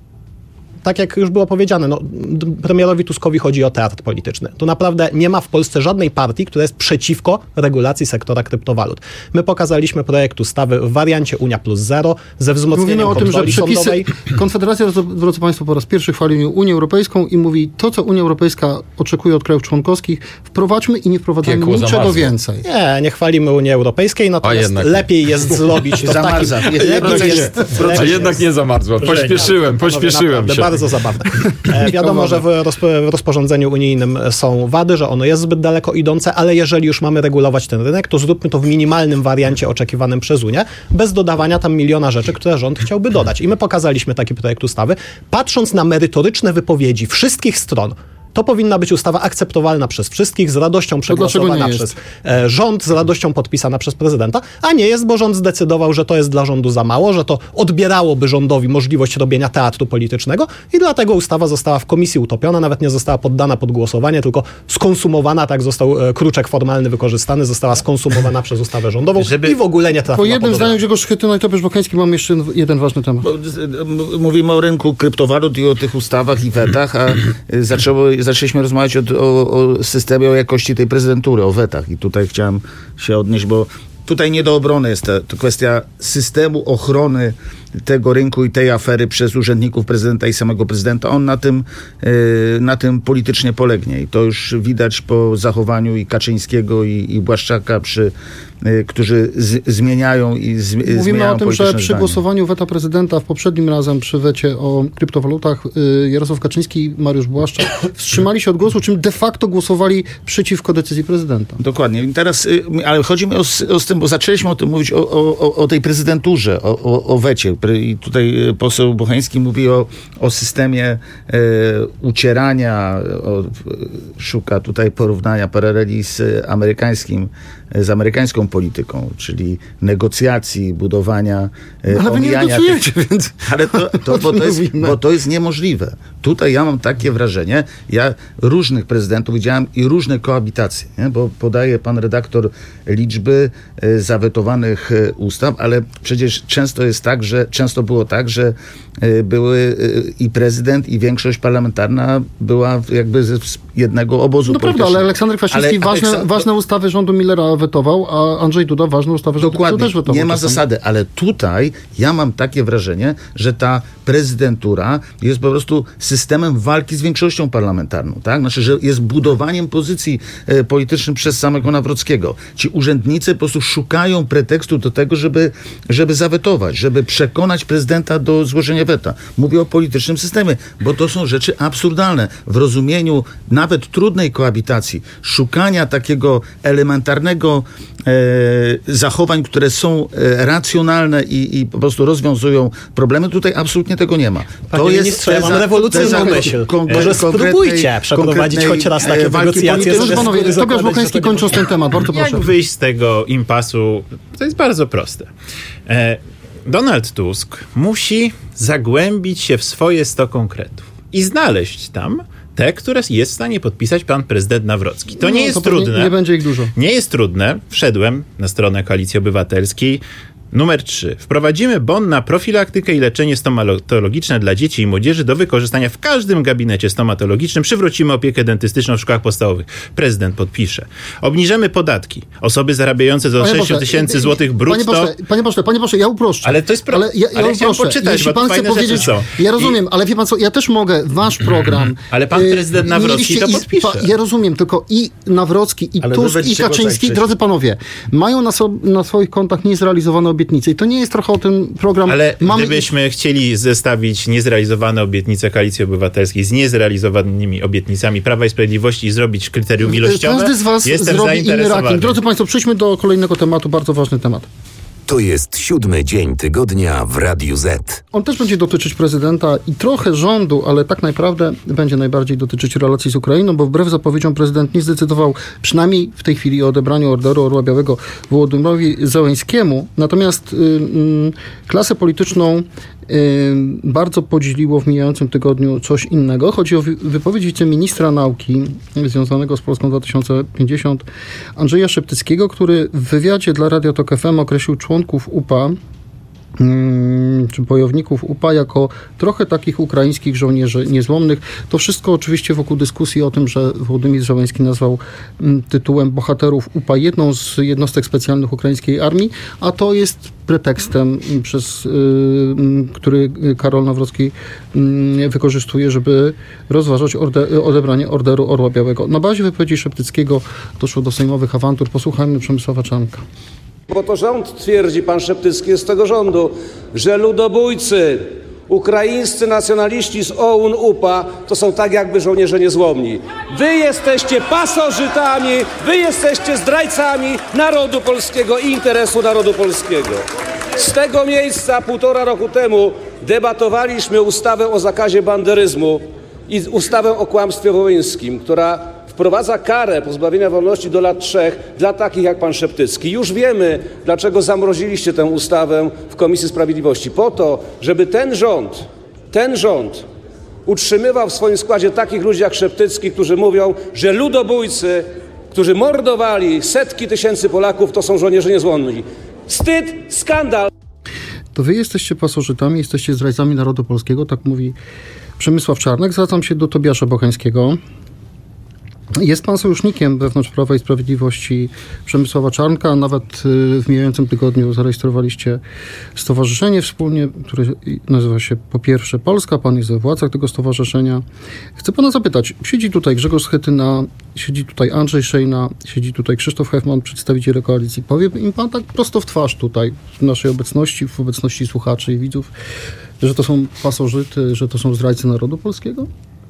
Speaker 3: tak jak już było powiedziane, no, premierowi Tuskowi chodzi o teatr polityczny. Tu naprawdę nie ma w Polsce żadnej partii, która jest przeciwko regulacji sektora kryptowalut. My pokazaliśmy projekt ustawy w wariancie Unia plus zero ze wzmocnieniem
Speaker 2: Mówimy o tym, że
Speaker 3: kontroli
Speaker 2: przepisy...
Speaker 3: sądowej.
Speaker 2: Konfederacja, drodzy Państwo, po raz pierwszy chwali Unię Europejską i mówi, to co Unia Europejska oczekuje od krajów członkowskich, wprowadźmy i nie wprowadzamy
Speaker 1: Piekło
Speaker 2: niczego
Speaker 1: zamarzło.
Speaker 2: więcej.
Speaker 3: Nie, nie chwalimy Unii Europejskiej, natomiast
Speaker 1: jednak.
Speaker 3: lepiej jest zrobić to w takim...
Speaker 4: Zamarza. Jest
Speaker 3: Lepiej
Speaker 4: procesie.
Speaker 3: jest,
Speaker 1: A
Speaker 3: lepiej
Speaker 1: jednak nie zamarzło. Pośpieszyłem, pośpieszyłem
Speaker 3: Naprawdę
Speaker 1: się.
Speaker 3: bardzo zabawne. E, wiadomo, że w, rozpo- w rozporządzeniu unijnym są wady, że ono jest zbyt daleko idące, ale jeżeli już mamy regulować ten rynek, to zróbmy to w minimalnym wariancie oczekiwanym przez Unię, bez dodawania tam miliona rzeczy, które rząd chciałby dodać. I my pokazaliśmy taki projekt ustawy. Patrząc na merytoryczne wypowiedzi wszystkich stron, to powinna być ustawa akceptowalna przez wszystkich, z radością
Speaker 2: dlaczego
Speaker 3: przegłosowana
Speaker 2: nie
Speaker 3: przez e, rząd, z radością podpisana przez prezydenta, a nie jest, bo rząd zdecydował, że to jest dla rządu za mało, że to odbierałoby rządowi możliwość robienia teatru politycznego i dlatego ustawa została w komisji utopiona, nawet nie została poddana pod głosowanie, tylko skonsumowana, tak został e, kruczek formalny wykorzystany, została skonsumowana przez ustawę rządową
Speaker 5: Żeby-
Speaker 3: i w ogóle nie
Speaker 2: Po
Speaker 3: trafiła
Speaker 2: jednym
Speaker 3: pod
Speaker 2: zdaniu
Speaker 3: obrady.
Speaker 2: Grzegorz Schetyna i Tobiasz Bocheński mam jeszcze jeden ważny temat.
Speaker 4: Bo, z- m- Mówimy o rynku kryptowalut i o tych ustawach i wetach, a y, zaczęło, zaczęliśmy rozmawiać o, o, o systemie, o jakości tej prezydentury, o wetach. I tutaj chciałem się odnieść, bo tutaj nie do obrony jest to, to kwestia systemu ochrony tego rynku i tej afery przez urzędników prezydenta i samego prezydenta. On na tym, y, na tym politycznie polegnie. I to już widać po zachowaniu i Kaczyńskiego, i, i Błaszczaka, przy, y, którzy z, zmieniają i z,
Speaker 2: Mówimy
Speaker 4: zmieniają
Speaker 2: o tym, że
Speaker 4: polityczne
Speaker 2: przy
Speaker 4: zdanie.
Speaker 2: głosowaniu weta prezydenta w poprzednim razem przy wecie o kryptowalutach y, Jarosław Kaczyński i Mariusz Błaszczak wstrzymali się od głosu, czym de facto głosowali przeciwko decyzji prezydenta.
Speaker 4: Dokładnie. I teraz, y, ale chodzi mi o, s- o z tym, bo zaczęliśmy o tym mówić, o, o, o- o tej prezydenturze, o, o, o wecie. Pre- I tutaj y, poseł Bocheński mówi o, o systemie e, ucierania, o, y, szuka tutaj porównania, paraleli z y, amerykańskim, z amerykańską polityką, czyli negocjacji, budowania, y,
Speaker 2: Ale wy nie
Speaker 4: omijania
Speaker 2: negocjujecie,
Speaker 4: tych-
Speaker 2: więc...
Speaker 4: Ale to, to, bo, to jest,
Speaker 2: mówimy.
Speaker 4: bo to jest niemożliwe. Tutaj ja mam takie wrażenie, ja różnych prezydentów widziałem i różne koabitacje, nie? Bo podaje pan redaktor liczby e, zawetowanych e, ustaw, ale przecież często jest tak, że często było tak, że e, były e, i prezydent, i większość parlamentarna była jakby ze z jednego obozu
Speaker 2: No prawda,
Speaker 4: politycznego.
Speaker 2: ale Aleksander Kwaśniewski
Speaker 4: Ale
Speaker 2: ważne,
Speaker 4: Aleksand-
Speaker 2: ważne ustawy rządu Millera wetował, a Andrzej Duda ważne ustawy rządu PiSu
Speaker 4: Dokładnie,
Speaker 2: też wetował.
Speaker 4: nie ma
Speaker 2: czasami.
Speaker 4: zasady, ale tutaj ja mam takie wrażenie, że ta prezydentura jest po prostu systemem walki z większością parlamentarną, tak? Znaczy, że jest budowaniem pozycji e, politycznych przez samego Nawrockiego. Ci urzędnicy po prostu szukają pretekstu do tego, żeby, żeby zawetować, żeby przekonać prezydenta do złożenia weta. Mówię o politycznym systemie, bo to są rzeczy absurdalne. W rozumieniu nawet trudnej koabitacji, szukania takiego elementarnego e, zachowań, które są e, racjonalne i, i po prostu rozwiązują problemy, tutaj absolutnie tego nie ma.
Speaker 3: Panie ministrze, ja mam rewolucyjną myśl. Może spróbujcie przeprowadzić choć raz takie negocjacje.
Speaker 2: Proszę panowie, Tobiasz Bocheński, kończąc ten temat, bardzo proszę.
Speaker 5: Jak wyjść z tego impasu? To jest bardzo proste. E, Donald Tusk musi zagłębić się w swoje sto konkretów i znaleźć tam te, które jest w stanie podpisać pan prezydent Nawrocki. To
Speaker 2: No,
Speaker 5: nie jest
Speaker 2: to pewnie
Speaker 5: trudne.
Speaker 2: nie będzie ich dużo.
Speaker 5: Nie jest trudne. Wszedłem na stronę Koalicji Obywatelskiej. Numer trzy. Wprowadzimy bon na profilaktykę i leczenie stomatologiczne dla dzieci i młodzieży do wykorzystania w każdym gabinecie stomatologicznym. Przywrócimy opiekę dentystyczną w szkołach podstawowych. Prezydent podpisze. Obniżymy podatki. Osoby zarabiające do
Speaker 2: Panie
Speaker 5: sześć
Speaker 2: pośle,
Speaker 5: tysięcy
Speaker 2: y,
Speaker 5: złotych
Speaker 2: Panie
Speaker 5: brutto.
Speaker 2: pośle, panie pośle, panie pośle, ja uproszczę.
Speaker 5: Ale to jest pro-
Speaker 2: ale ja, ja,
Speaker 5: ale ja chciałem
Speaker 2: uproszczę.
Speaker 5: poczytać,
Speaker 2: Jeśli
Speaker 5: bo
Speaker 2: pan
Speaker 5: to
Speaker 2: chce
Speaker 5: fajne rzeczy
Speaker 2: powiedzieć,
Speaker 5: są.
Speaker 2: ja rozumiem, ale wie pan co, ja też mogę, wasz program.
Speaker 5: Ale pan
Speaker 2: y,
Speaker 5: prezydent Nawrocki
Speaker 2: mieliście
Speaker 5: to
Speaker 2: i-
Speaker 5: podpisze.
Speaker 2: pa- Ja rozumiem, tylko i Nawrocki, i
Speaker 4: Ale wy
Speaker 2: Tusk, i
Speaker 4: będziecie go
Speaker 2: Kaczyński,
Speaker 4: tak
Speaker 2: drodzy panowie, mają na, so, na swoich kontach niezrealizowane obietnice i to nie jest trochę o tym program.
Speaker 5: Ale
Speaker 2: Mamy...
Speaker 5: gdybyśmy chcieli zestawić niezrealizowane obietnice Koalicji Obywatelskiej z niezrealizowanymi obietnicami Prawa i Sprawiedliwości i zrobić kryterium ilościowe,
Speaker 2: Każdy z was
Speaker 5: jestem
Speaker 2: zrobi inny
Speaker 5: zainteresowany.
Speaker 2: ranking. Drodzy państwo, przejdźmy do kolejnego tematu, bardzo ważny temat.
Speaker 7: To jest siódmy dzień tygodnia w Radiu Z.
Speaker 2: On też będzie dotyczyć prezydenta i trochę rządu, ale tak naprawdę będzie najbardziej dotyczyć relacji z Ukrainą, bo wbrew zapowiedziom prezydent nie zdecydował przynajmniej w tej chwili o odebraniu Orderu Orła Białego Wołodymyrowi Zełenskiemu. Natomiast y, y, klasę polityczną y, bardzo podzieliło w mijającym tygodniu coś innego. Chodzi o wy- wypowiedź wiceministra nauki związanego z Polską dwa tysiące pięćdziesiąt Andrzeja Szeptyckiego, który w wywiadzie dla Radia Tok F M określił członków U P A czy bojowników U P A jako trochę takich ukraińskich żołnierzy niezłomnych. To wszystko oczywiście wokół dyskusji o tym, że Wołodymyr Zełenski nazwał tytułem bohaterów U P A jedną z jednostek specjalnych ukraińskiej armii, a to jest pretekstem, przez który Karol Nawrocki wykorzystuje, żeby rozważać orde- odebranie Orderu Orła Białego. Na bazie wypowiedzi Szeptyckiego doszło do sejmowych awantur. Posłuchajmy Przemysława Czarnka.
Speaker 8: Bo to rząd twierdzi, pan Szeptycki jest z tego rządu, że ludobójcy, ukraińscy nacjonaliści z O U N U P A to są tak jakby żołnierze niezłomni. Wy jesteście pasożytami, wy jesteście zdrajcami narodu polskiego i interesu narodu polskiego. Z tego miejsca półtora roku temu debatowaliśmy ustawę o zakazie banderyzmu i ustawę o kłamstwie wołyńskim, która wprowadza karę pozbawienia wolności do lat trzech dla takich jak pan Szeptycki. Już wiemy, dlaczego zamroziliście tę ustawę w Komisji Sprawiedliwości. Po to, żeby ten rząd, ten rząd utrzymywał w swoim składzie takich ludzi jak Szeptycki, którzy mówią, że ludobójcy, którzy mordowali setki tysięcy Polaków, to są żołnierze niezłomni. Wstyd, skandal.
Speaker 2: To wy jesteście pasożytami, jesteście zdrajcami narodu polskiego, tak mówi Przemysław Czarnek. Zwracam się do Tobiasza Bocheńskiego. Jest pan sojusznikiem wewnątrz Prawa i Sprawiedliwości Przemysława Czarnka, a nawet w mijającym tygodniu zarejestrowaliście stowarzyszenie wspólnie, które nazywa się Po Pierwsze Polska. Pan jest we władzach tego stowarzyszenia. Chcę pana zapytać, siedzi tutaj Grzegorz Schetyna, siedzi tutaj Andrzej Szejna, siedzi tutaj Krzysztof Hefman, przedstawiciele koalicji. Powie im pan tak prosto w twarz tutaj, w naszej obecności, w obecności słuchaczy i widzów, że to są pasożyty, że to są zdrajcy narodu polskiego?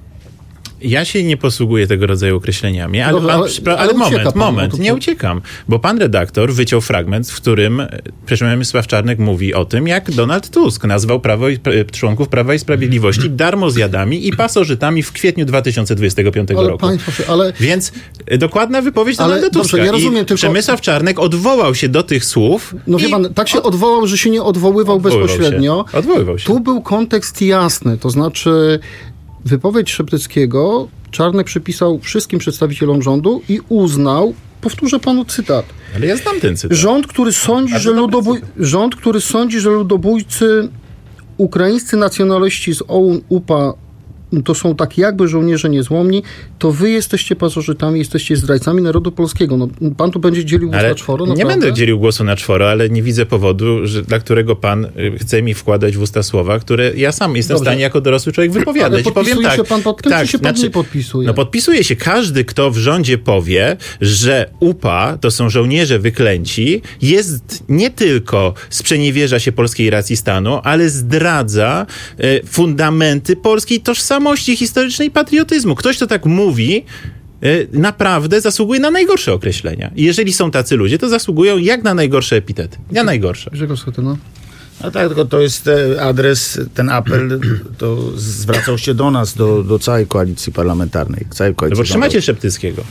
Speaker 5: Ja się nie posługuję tego rodzaju określeniami, ale,
Speaker 2: Dobrze,
Speaker 5: pan,
Speaker 2: ale,
Speaker 5: ale, ale moment,
Speaker 2: pan,
Speaker 5: moment,
Speaker 2: no
Speaker 5: nie uciekam, bo pan redaktor wyciął fragment, w którym Przemysław Czarnek mówi o tym, jak Donald Tusk nazwał prawo i, członków Prawa i Sprawiedliwości darmozjadami i pasożytami w kwietniu dwa tysiące dwudziestego piątego
Speaker 2: ale,
Speaker 5: roku.
Speaker 2: Państwo, ale...
Speaker 5: Więc dokładna wypowiedź
Speaker 2: ale,
Speaker 5: Donalda Tuska.
Speaker 2: Dobrze, ja rozumiem,
Speaker 5: I
Speaker 2: tylko...
Speaker 5: Przemysław Czarnek odwołał się do tych słów.
Speaker 2: No wie pan, tak się od... odwołał, że się nie odwoływał
Speaker 5: odwoływał
Speaker 2: bezpośrednio.
Speaker 5: Się. Odwoływał się.
Speaker 2: Tu był kontekst jasny, to znaczy wypowiedź Szeptyckiego Czarnek przypisał wszystkim przedstawicielom rządu i uznał, powtórzę panu cytat.
Speaker 5: Ale ja znam ten cytat.
Speaker 2: Rząd, który sądzi, że ludobój... Rząd, który sądzi, że ludobójcy ukraińscy nacjonaliści z O U N U P A to są tak jakby żołnierze niezłomni, to wy jesteście pasożytami, jesteście zdrajcami narodu polskiego. No, pan tu będzie dzielił głos
Speaker 5: ale
Speaker 2: na czworo?
Speaker 5: Nie
Speaker 2: naprawdę?
Speaker 5: będę dzielił głosu na czworo, ale nie widzę powodu, że, dla którego pan chce mi wkładać w usta słowa, które ja sam jestem
Speaker 2: Dobrze.
Speaker 5: w stanie jako dorosły człowiek wypowiadać.
Speaker 2: Ale podpisuje
Speaker 5: powiem tak,
Speaker 2: się pan pod tym,
Speaker 5: tak,
Speaker 2: czy się pan
Speaker 5: znaczy,
Speaker 2: nie podpisuje?
Speaker 5: No podpisuje się. Każdy, kto w rządzie powie, że U P A to są żołnierze wyklęci, jest nie tylko sprzeniewierza się polskiej racji stanu, ale zdradza e, fundamenty polskiej tożsamości historycznej i patriotyzmu. Ktoś, kto tak mówi, naprawdę zasługuje na najgorsze określenia. I jeżeli są tacy ludzie, to zasługują jak na najgorsze epitety. Ja najgorsze.
Speaker 2: Grzegorz Schetyna.
Speaker 4: No tak, tylko to jest adres, ten apel, to zwracał się do nas, do, do całej koalicji parlamentarnej. Całej koalicji
Speaker 5: No bo trzymacie Szeptyckiego.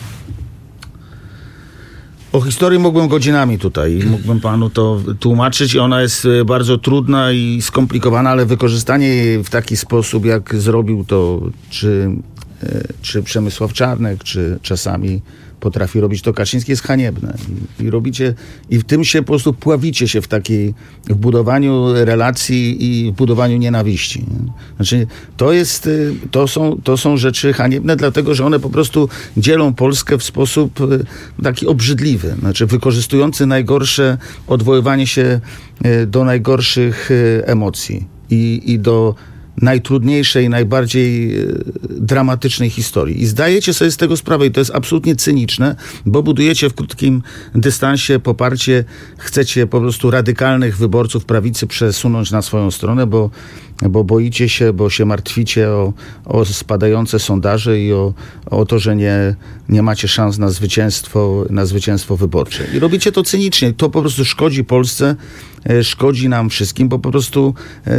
Speaker 4: O historii mógłbym godzinami tutaj i mógłbym panu to tłumaczyć i ona jest bardzo trudna i skomplikowana, ale wykorzystanie jej w taki sposób, jak zrobił to czy, czy Przemysław Czarnek, czy czasami potrafi robić to Kaczyński, jest haniebne. I, i robicie, i w tym się po prostu pławicie się w takiej, w budowaniu relacji i w budowaniu nienawiści. Znaczy, to jest, to są, to są rzeczy haniebne, dlatego, że one po prostu dzielą Polskę w sposób taki obrzydliwy. Znaczy, wykorzystujący najgorsze, odwoływanie się do najgorszych emocji i, i do najtrudniejszej, najbardziej dramatycznej historii. I zdajecie sobie z tego sprawę i to jest absolutnie cyniczne, bo budujecie w krótkim dystansie poparcie, chcecie po prostu radykalnych wyborców prawicy przesunąć na swoją stronę, bo, bo boicie się, bo się martwicie o, o spadające sondaże i o, o to, że nie, nie macie szans na zwycięstwo, na zwycięstwo wyborcze. I robicie to cynicznie. To po prostu szkodzi Polsce, szkodzi nam wszystkim, bo po prostu e,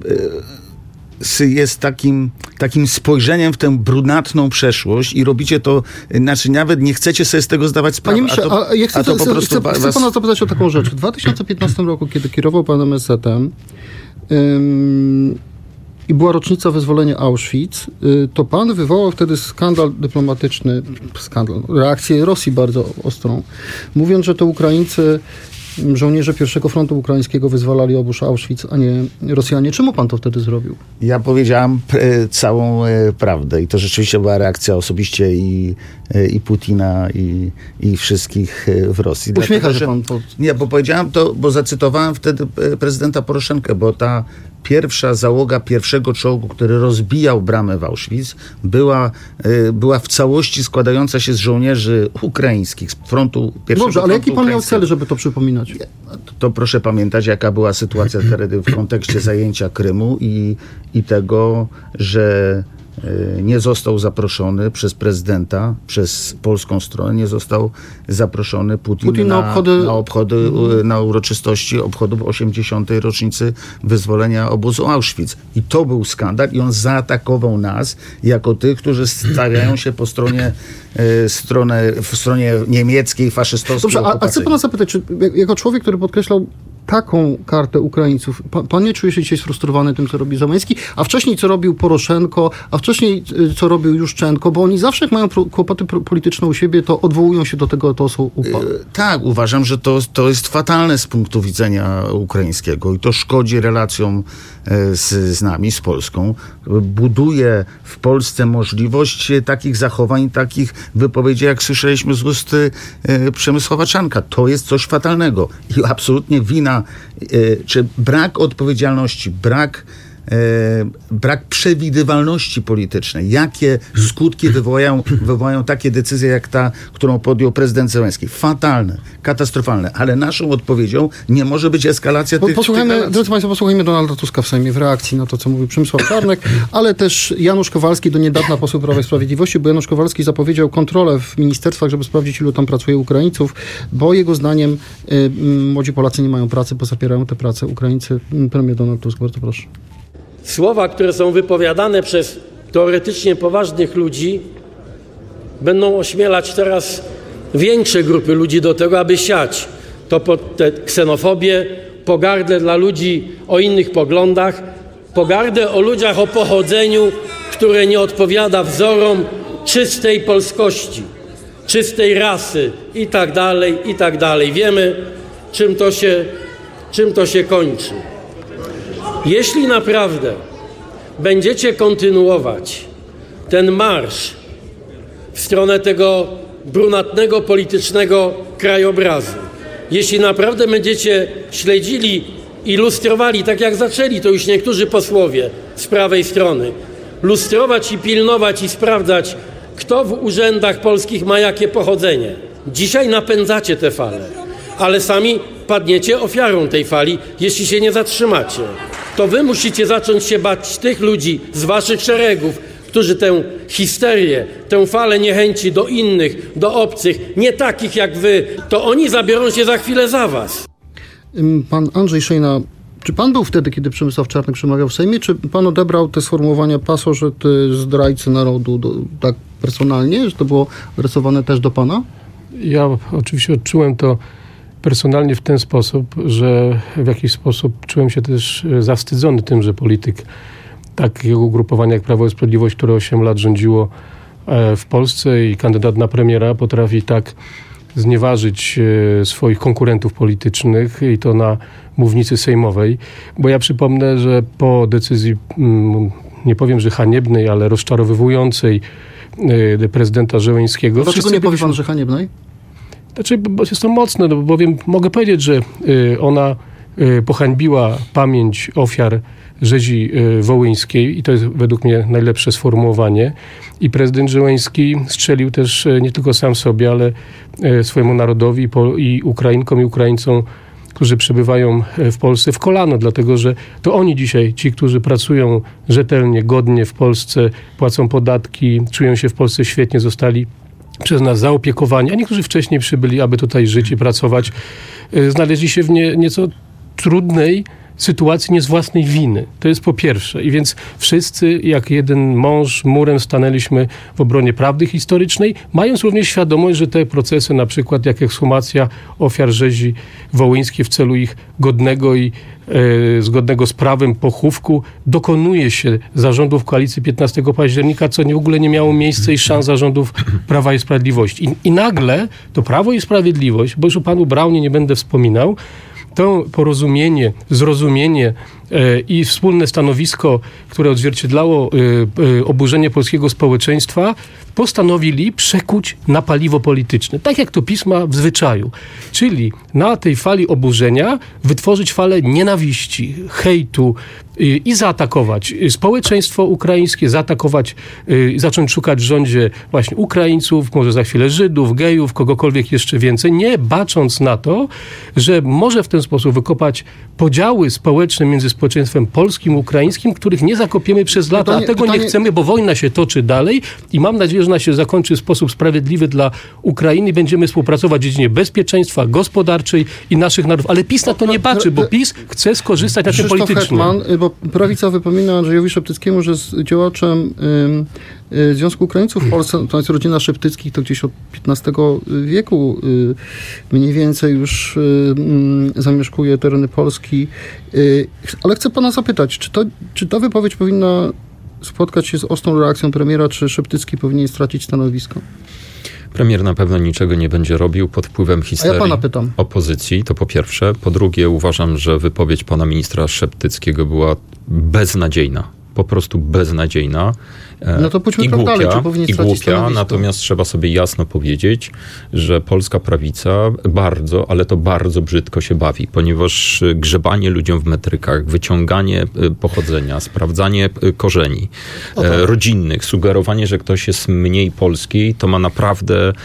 Speaker 4: e, jest takim, takim spojrzeniem w tę brunatną przeszłość i robicie to, znaczy nawet nie chcecie sobie z tego zdawać sprawy.
Speaker 2: Panie ministrze,
Speaker 4: a to,
Speaker 2: a ja chcę,
Speaker 4: a to po
Speaker 2: chcę,
Speaker 4: prostu
Speaker 2: chcę,
Speaker 4: was...
Speaker 2: chcę pana zapytać o taką rzecz. W dwa tysiące piętnastym roku, kiedy kierował pan M S Z-em ym, i była rocznica wyzwolenia Auschwitz, y, to pan wywołał wtedy skandal dyplomatyczny, skandal, reakcję Rosji bardzo ostrą, mówiąc, że to Ukraińcy, żołnierze pierwszego frontu ukraińskiego wyzwalali obóz Auschwitz, a nie Rosjanie. Czemu pan to wtedy zrobił?
Speaker 4: Ja powiedziałam e, całą e, prawdę i to rzeczywiście była reakcja osobiście i, e, i Putina, i, i wszystkich e, w Rosji.
Speaker 2: Uśmiecha
Speaker 4: Dlatego,
Speaker 2: się
Speaker 4: że,
Speaker 2: pan. Po...
Speaker 4: Nie, bo powiedziałam to, bo zacytowałem wtedy e, prezydenta Poroszenkę, bo ta pierwsza załoga pierwszego czołgu, który rozbijał bramę w Auschwitz, była, y, była w całości składająca się z żołnierzy ukraińskich, z frontu pierwszego.
Speaker 2: Dobrze, ale jaki pan miał
Speaker 4: ukraińskiego.
Speaker 2: cel, żeby to przypominać?
Speaker 4: To, to proszę pamiętać, jaka była sytuacja wtedy w kontekście zajęcia Krymu i, i tego, że nie został zaproszony przez prezydenta, przez polską stronę, nie został zaproszony Putin,
Speaker 2: Putin na,
Speaker 4: na
Speaker 2: obchody,
Speaker 4: na, obchody mm. na uroczystości obchodów osiemdziesiątej rocznicy wyzwolenia obozu Auschwitz. I to był skandal i on zaatakował nas jako tych, którzy stawiają się po stronie, e, stronę, w stronie niemieckiej, faszystowskiej.
Speaker 2: Dobrze, a, a chcę pana zapytać, czy jako człowiek, który podkreślał taką kartę Ukraińców, pan, pan nie czuje się dzisiaj sfrustrowany tym, co robi Zełenski, a wcześniej co robił Poroszenko, a wcześniej co robił Juszczenko, bo oni zawsze jak mają pro, kłopoty pro, polityczne u siebie, to odwołują się do tego tosu U P A.
Speaker 4: Yy, tak, uważam, że to, to jest fatalne z punktu widzenia ukraińskiego i to szkodzi relacjom z, z nami, z Polską. Buduje w Polsce możliwość takich zachowań, takich wypowiedzi, jak słyszeliśmy z ust yy, Przemysława Czarnka. To jest coś fatalnego i absolutnie wina czy brak odpowiedzialności, brak, e, brak przewidywalności politycznej. Jakie skutki wywołają, wywołają takie decyzje, jak ta, którą podjął prezydent Zełenski. Fatalne, katastrofalne, ale naszą odpowiedzią nie może być eskalacja
Speaker 2: po,
Speaker 4: tych,
Speaker 2: posłuchajmy,
Speaker 4: tych
Speaker 2: drodzy Państwo, posłuchajmy Donalda Tuska w Sejmie w reakcji na to, co mówił Przemysław Czarnek, ale też Janusz Kowalski, do niedawna poseł Prawa i Sprawiedliwości, bo Janusz Kowalski zapowiedział kontrolę w ministerstwach, żeby sprawdzić, ilu tam pracuje Ukraińców, bo jego zdaniem y, młodzi Polacy nie mają pracy, bo zapierają tę pracę Ukraińcy. Premier Donald Tusk, bardzo proszę.
Speaker 9: Słowa, które są wypowiadane przez teoretycznie poważnych ludzi, będą ośmielać teraz większe grupy ludzi do tego, aby siać to pod tę ksenofobię, pogardę dla ludzi o innych poglądach, pogardę o ludziach o pochodzeniu, które nie odpowiada wzorom czystej polskości, czystej rasy i tak dalej, i tak dalej. Wiemy, czym to się, czym to się kończy. Jeśli naprawdę będziecie kontynuować ten marsz w stronę tego brunatnego politycznego krajobrazu, jeśli naprawdę będziecie śledzili i lustrowali, tak jak zaczęli to już niektórzy posłowie z prawej strony, lustrować i pilnować i sprawdzać, kto w urzędach polskich ma jakie pochodzenie. Dzisiaj napędzacie tę falę, ale sami padniecie ofiarą tej fali, jeśli się nie zatrzymacie. To wy musicie zacząć się bać tych ludzi z waszych szeregów, którzy tę histerię, tę falę niechęci do innych, do obcych, nie takich jak wy, to oni zabiorą się za chwilę za was.
Speaker 2: Pan Andrzej Szejna, czy pan był wtedy, kiedy Przemysław Czarnek przemawiał w Sejmie, czy pan odebrał te sformułowania pasożyty, zdrajcy narodu do, tak personalnie, że to było adresowane też do pana?
Speaker 6: Ja oczywiście odczułem to personalnie w ten sposób, że w jakiś sposób czułem się też zawstydzony tym, że polityk takiego ugrupowania jak Prawo i Sprawiedliwość, które osiem lat rządziło w Polsce i kandydat na premiera potrafi tak znieważyć swoich konkurentów politycznych i to na mównicy sejmowej. Bo ja przypomnę, że po decyzji, nie powiem, że haniebnej, ale rozczarowywującej prezydenta Zełenskiego...
Speaker 2: Dlaczego nie powie pan, że haniebnej?
Speaker 6: Znaczy, bo jest to mocne, no bowiem mogę powiedzieć, że ona pohańbiła pamięć ofiar rzezi wołyńskiej i to jest według mnie najlepsze sformułowanie. I prezydent Zełenski strzelił też nie tylko sam sobie, ale swojemu narodowi i Ukrainkom i Ukraińcom, którzy przebywają w Polsce, w kolano, dlatego że to oni dzisiaj, ci, którzy pracują rzetelnie, godnie w Polsce, płacą podatki, czują się w Polsce świetnie, zostali przez nas zaopiekowani, a niektórzy wcześniej przybyli, aby tutaj żyć i pracować, znaleźli się w nie, nieco trudnej sytuacji nie z własnej winy. To jest po pierwsze. I więc wszyscy, jak jeden mąż, murem stanęliśmy w obronie prawdy historycznej, mając również świadomość, że te procesy, na przykład jak ekshumacja ofiar rzezi wołyńskiej w celu ich godnego i e, zgodnego z prawem pochówku, dokonuje się zarządów koalicji piętnastego października, co nie w ogóle nie miało miejsca i szans zarządów Prawa i Sprawiedliwości. I, i nagle to Prawo i Sprawiedliwość, bo już o panu Braunie nie będę wspominał, to porozumienie, zrozumienie e, i wspólne stanowisko, które odzwierciedlało e, e, oburzenie polskiego społeczeństwa, postanowili przekuć na paliwo polityczne. Tak jak to PiS ma w zwyczaju. Czyli na tej fali oburzenia wytworzyć falę nienawiści, hejtu e, i zaatakować społeczeństwo ukraińskie, zaatakować, e, zacząć szukać w rządzie właśnie Ukraińców, może za chwilę Żydów, gejów, kogokolwiek jeszcze więcej, nie bacząc na to, że może w ten sposób wykopać podziały społeczne między społeczeństwem polskim i ukraińskim, których nie zakopiemy przez lata, pytanie, a tego pytanie... nie chcemy, bo wojna się toczy dalej i mam nadzieję, że ona się zakończy w sposób sprawiedliwy dla Ukrainy i będziemy współpracować w dziedzinie bezpieczeństwa gospodarczej i naszych narodów. Ale PiS na to nie patrzy, bo PiS chce skorzystać na tym politycznie.
Speaker 2: Hetman, bo prawica wypomina Andrzejowi Szeptyckiemu, że jest działaczem y, y, Związku Ukraińców w Polsce, to jest rodzina Szeptyckich, to gdzieś od piętnastego wieku y, mniej więcej już y, y, zamieszkuje tereny Polski. Y, ale chcę pana zapytać, czy, to, czy ta wypowiedź powinna spotkać się z ostrą reakcją premiera, czy Szeptycki powinien stracić stanowisko?
Speaker 1: Premier na pewno niczego nie będzie robił pod wpływem histerii
Speaker 2: ja pana pytam.
Speaker 1: opozycji, to po pierwsze. Po drugie, uważam, że wypowiedź pana ministra Szeptyckiego była beznadziejna. Po prostu beznadziejna.
Speaker 2: No to pójdźmy
Speaker 1: I
Speaker 2: krok
Speaker 1: głupia,
Speaker 2: dalej, czy powinien
Speaker 1: i
Speaker 2: stracić
Speaker 1: głupia,
Speaker 2: stanowisko?
Speaker 1: natomiast trzeba sobie jasno powiedzieć, że polska prawica bardzo, ale to bardzo brzydko się bawi, ponieważ grzebanie ludziom w metrykach, wyciąganie pochodzenia, sprawdzanie korzeni
Speaker 2: o tak.
Speaker 1: rodzinnych, sugerowanie, że ktoś jest mniej polski, to ma naprawdę,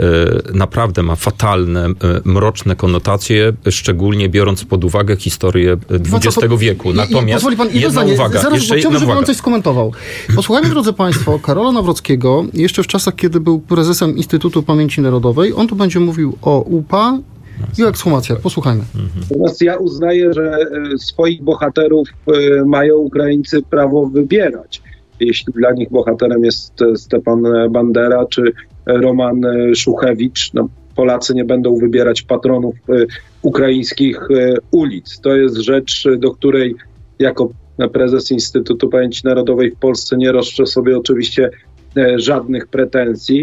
Speaker 1: naprawdę ma fatalne, mroczne konotacje, szczególnie biorąc pod uwagę historię dwudziestego wieku. Natomiast
Speaker 2: pozwoli pan,
Speaker 1: jedna
Speaker 2: zdanie,
Speaker 1: uwaga,
Speaker 2: zaraz,
Speaker 1: jeszcze
Speaker 2: bo chciałbym,
Speaker 1: jedna
Speaker 2: żeby
Speaker 1: uwaga.
Speaker 2: pan coś skomentował. Posłuchajmy, drodzy państwo, Karola Nawrockiego, jeszcze w czasach, kiedy był prezesem Instytutu Pamięci Narodowej. On tu będzie mówił o U P A i o ekshumacjach. Posłuchajmy.
Speaker 10: Natomiast ja uznaję, że swoich bohaterów mają Ukraińcy prawo wybierać. Jeśli dla nich bohaterem jest Stepan Bandera czy Roman Szuchewicz, no, Polacy nie będą wybierać patronów ukraińskich ulic. To jest rzecz, do której jako prezes Instytutu Pamięci Narodowej w Polsce nie roszczę sobie oczywiście żadnych pretensji.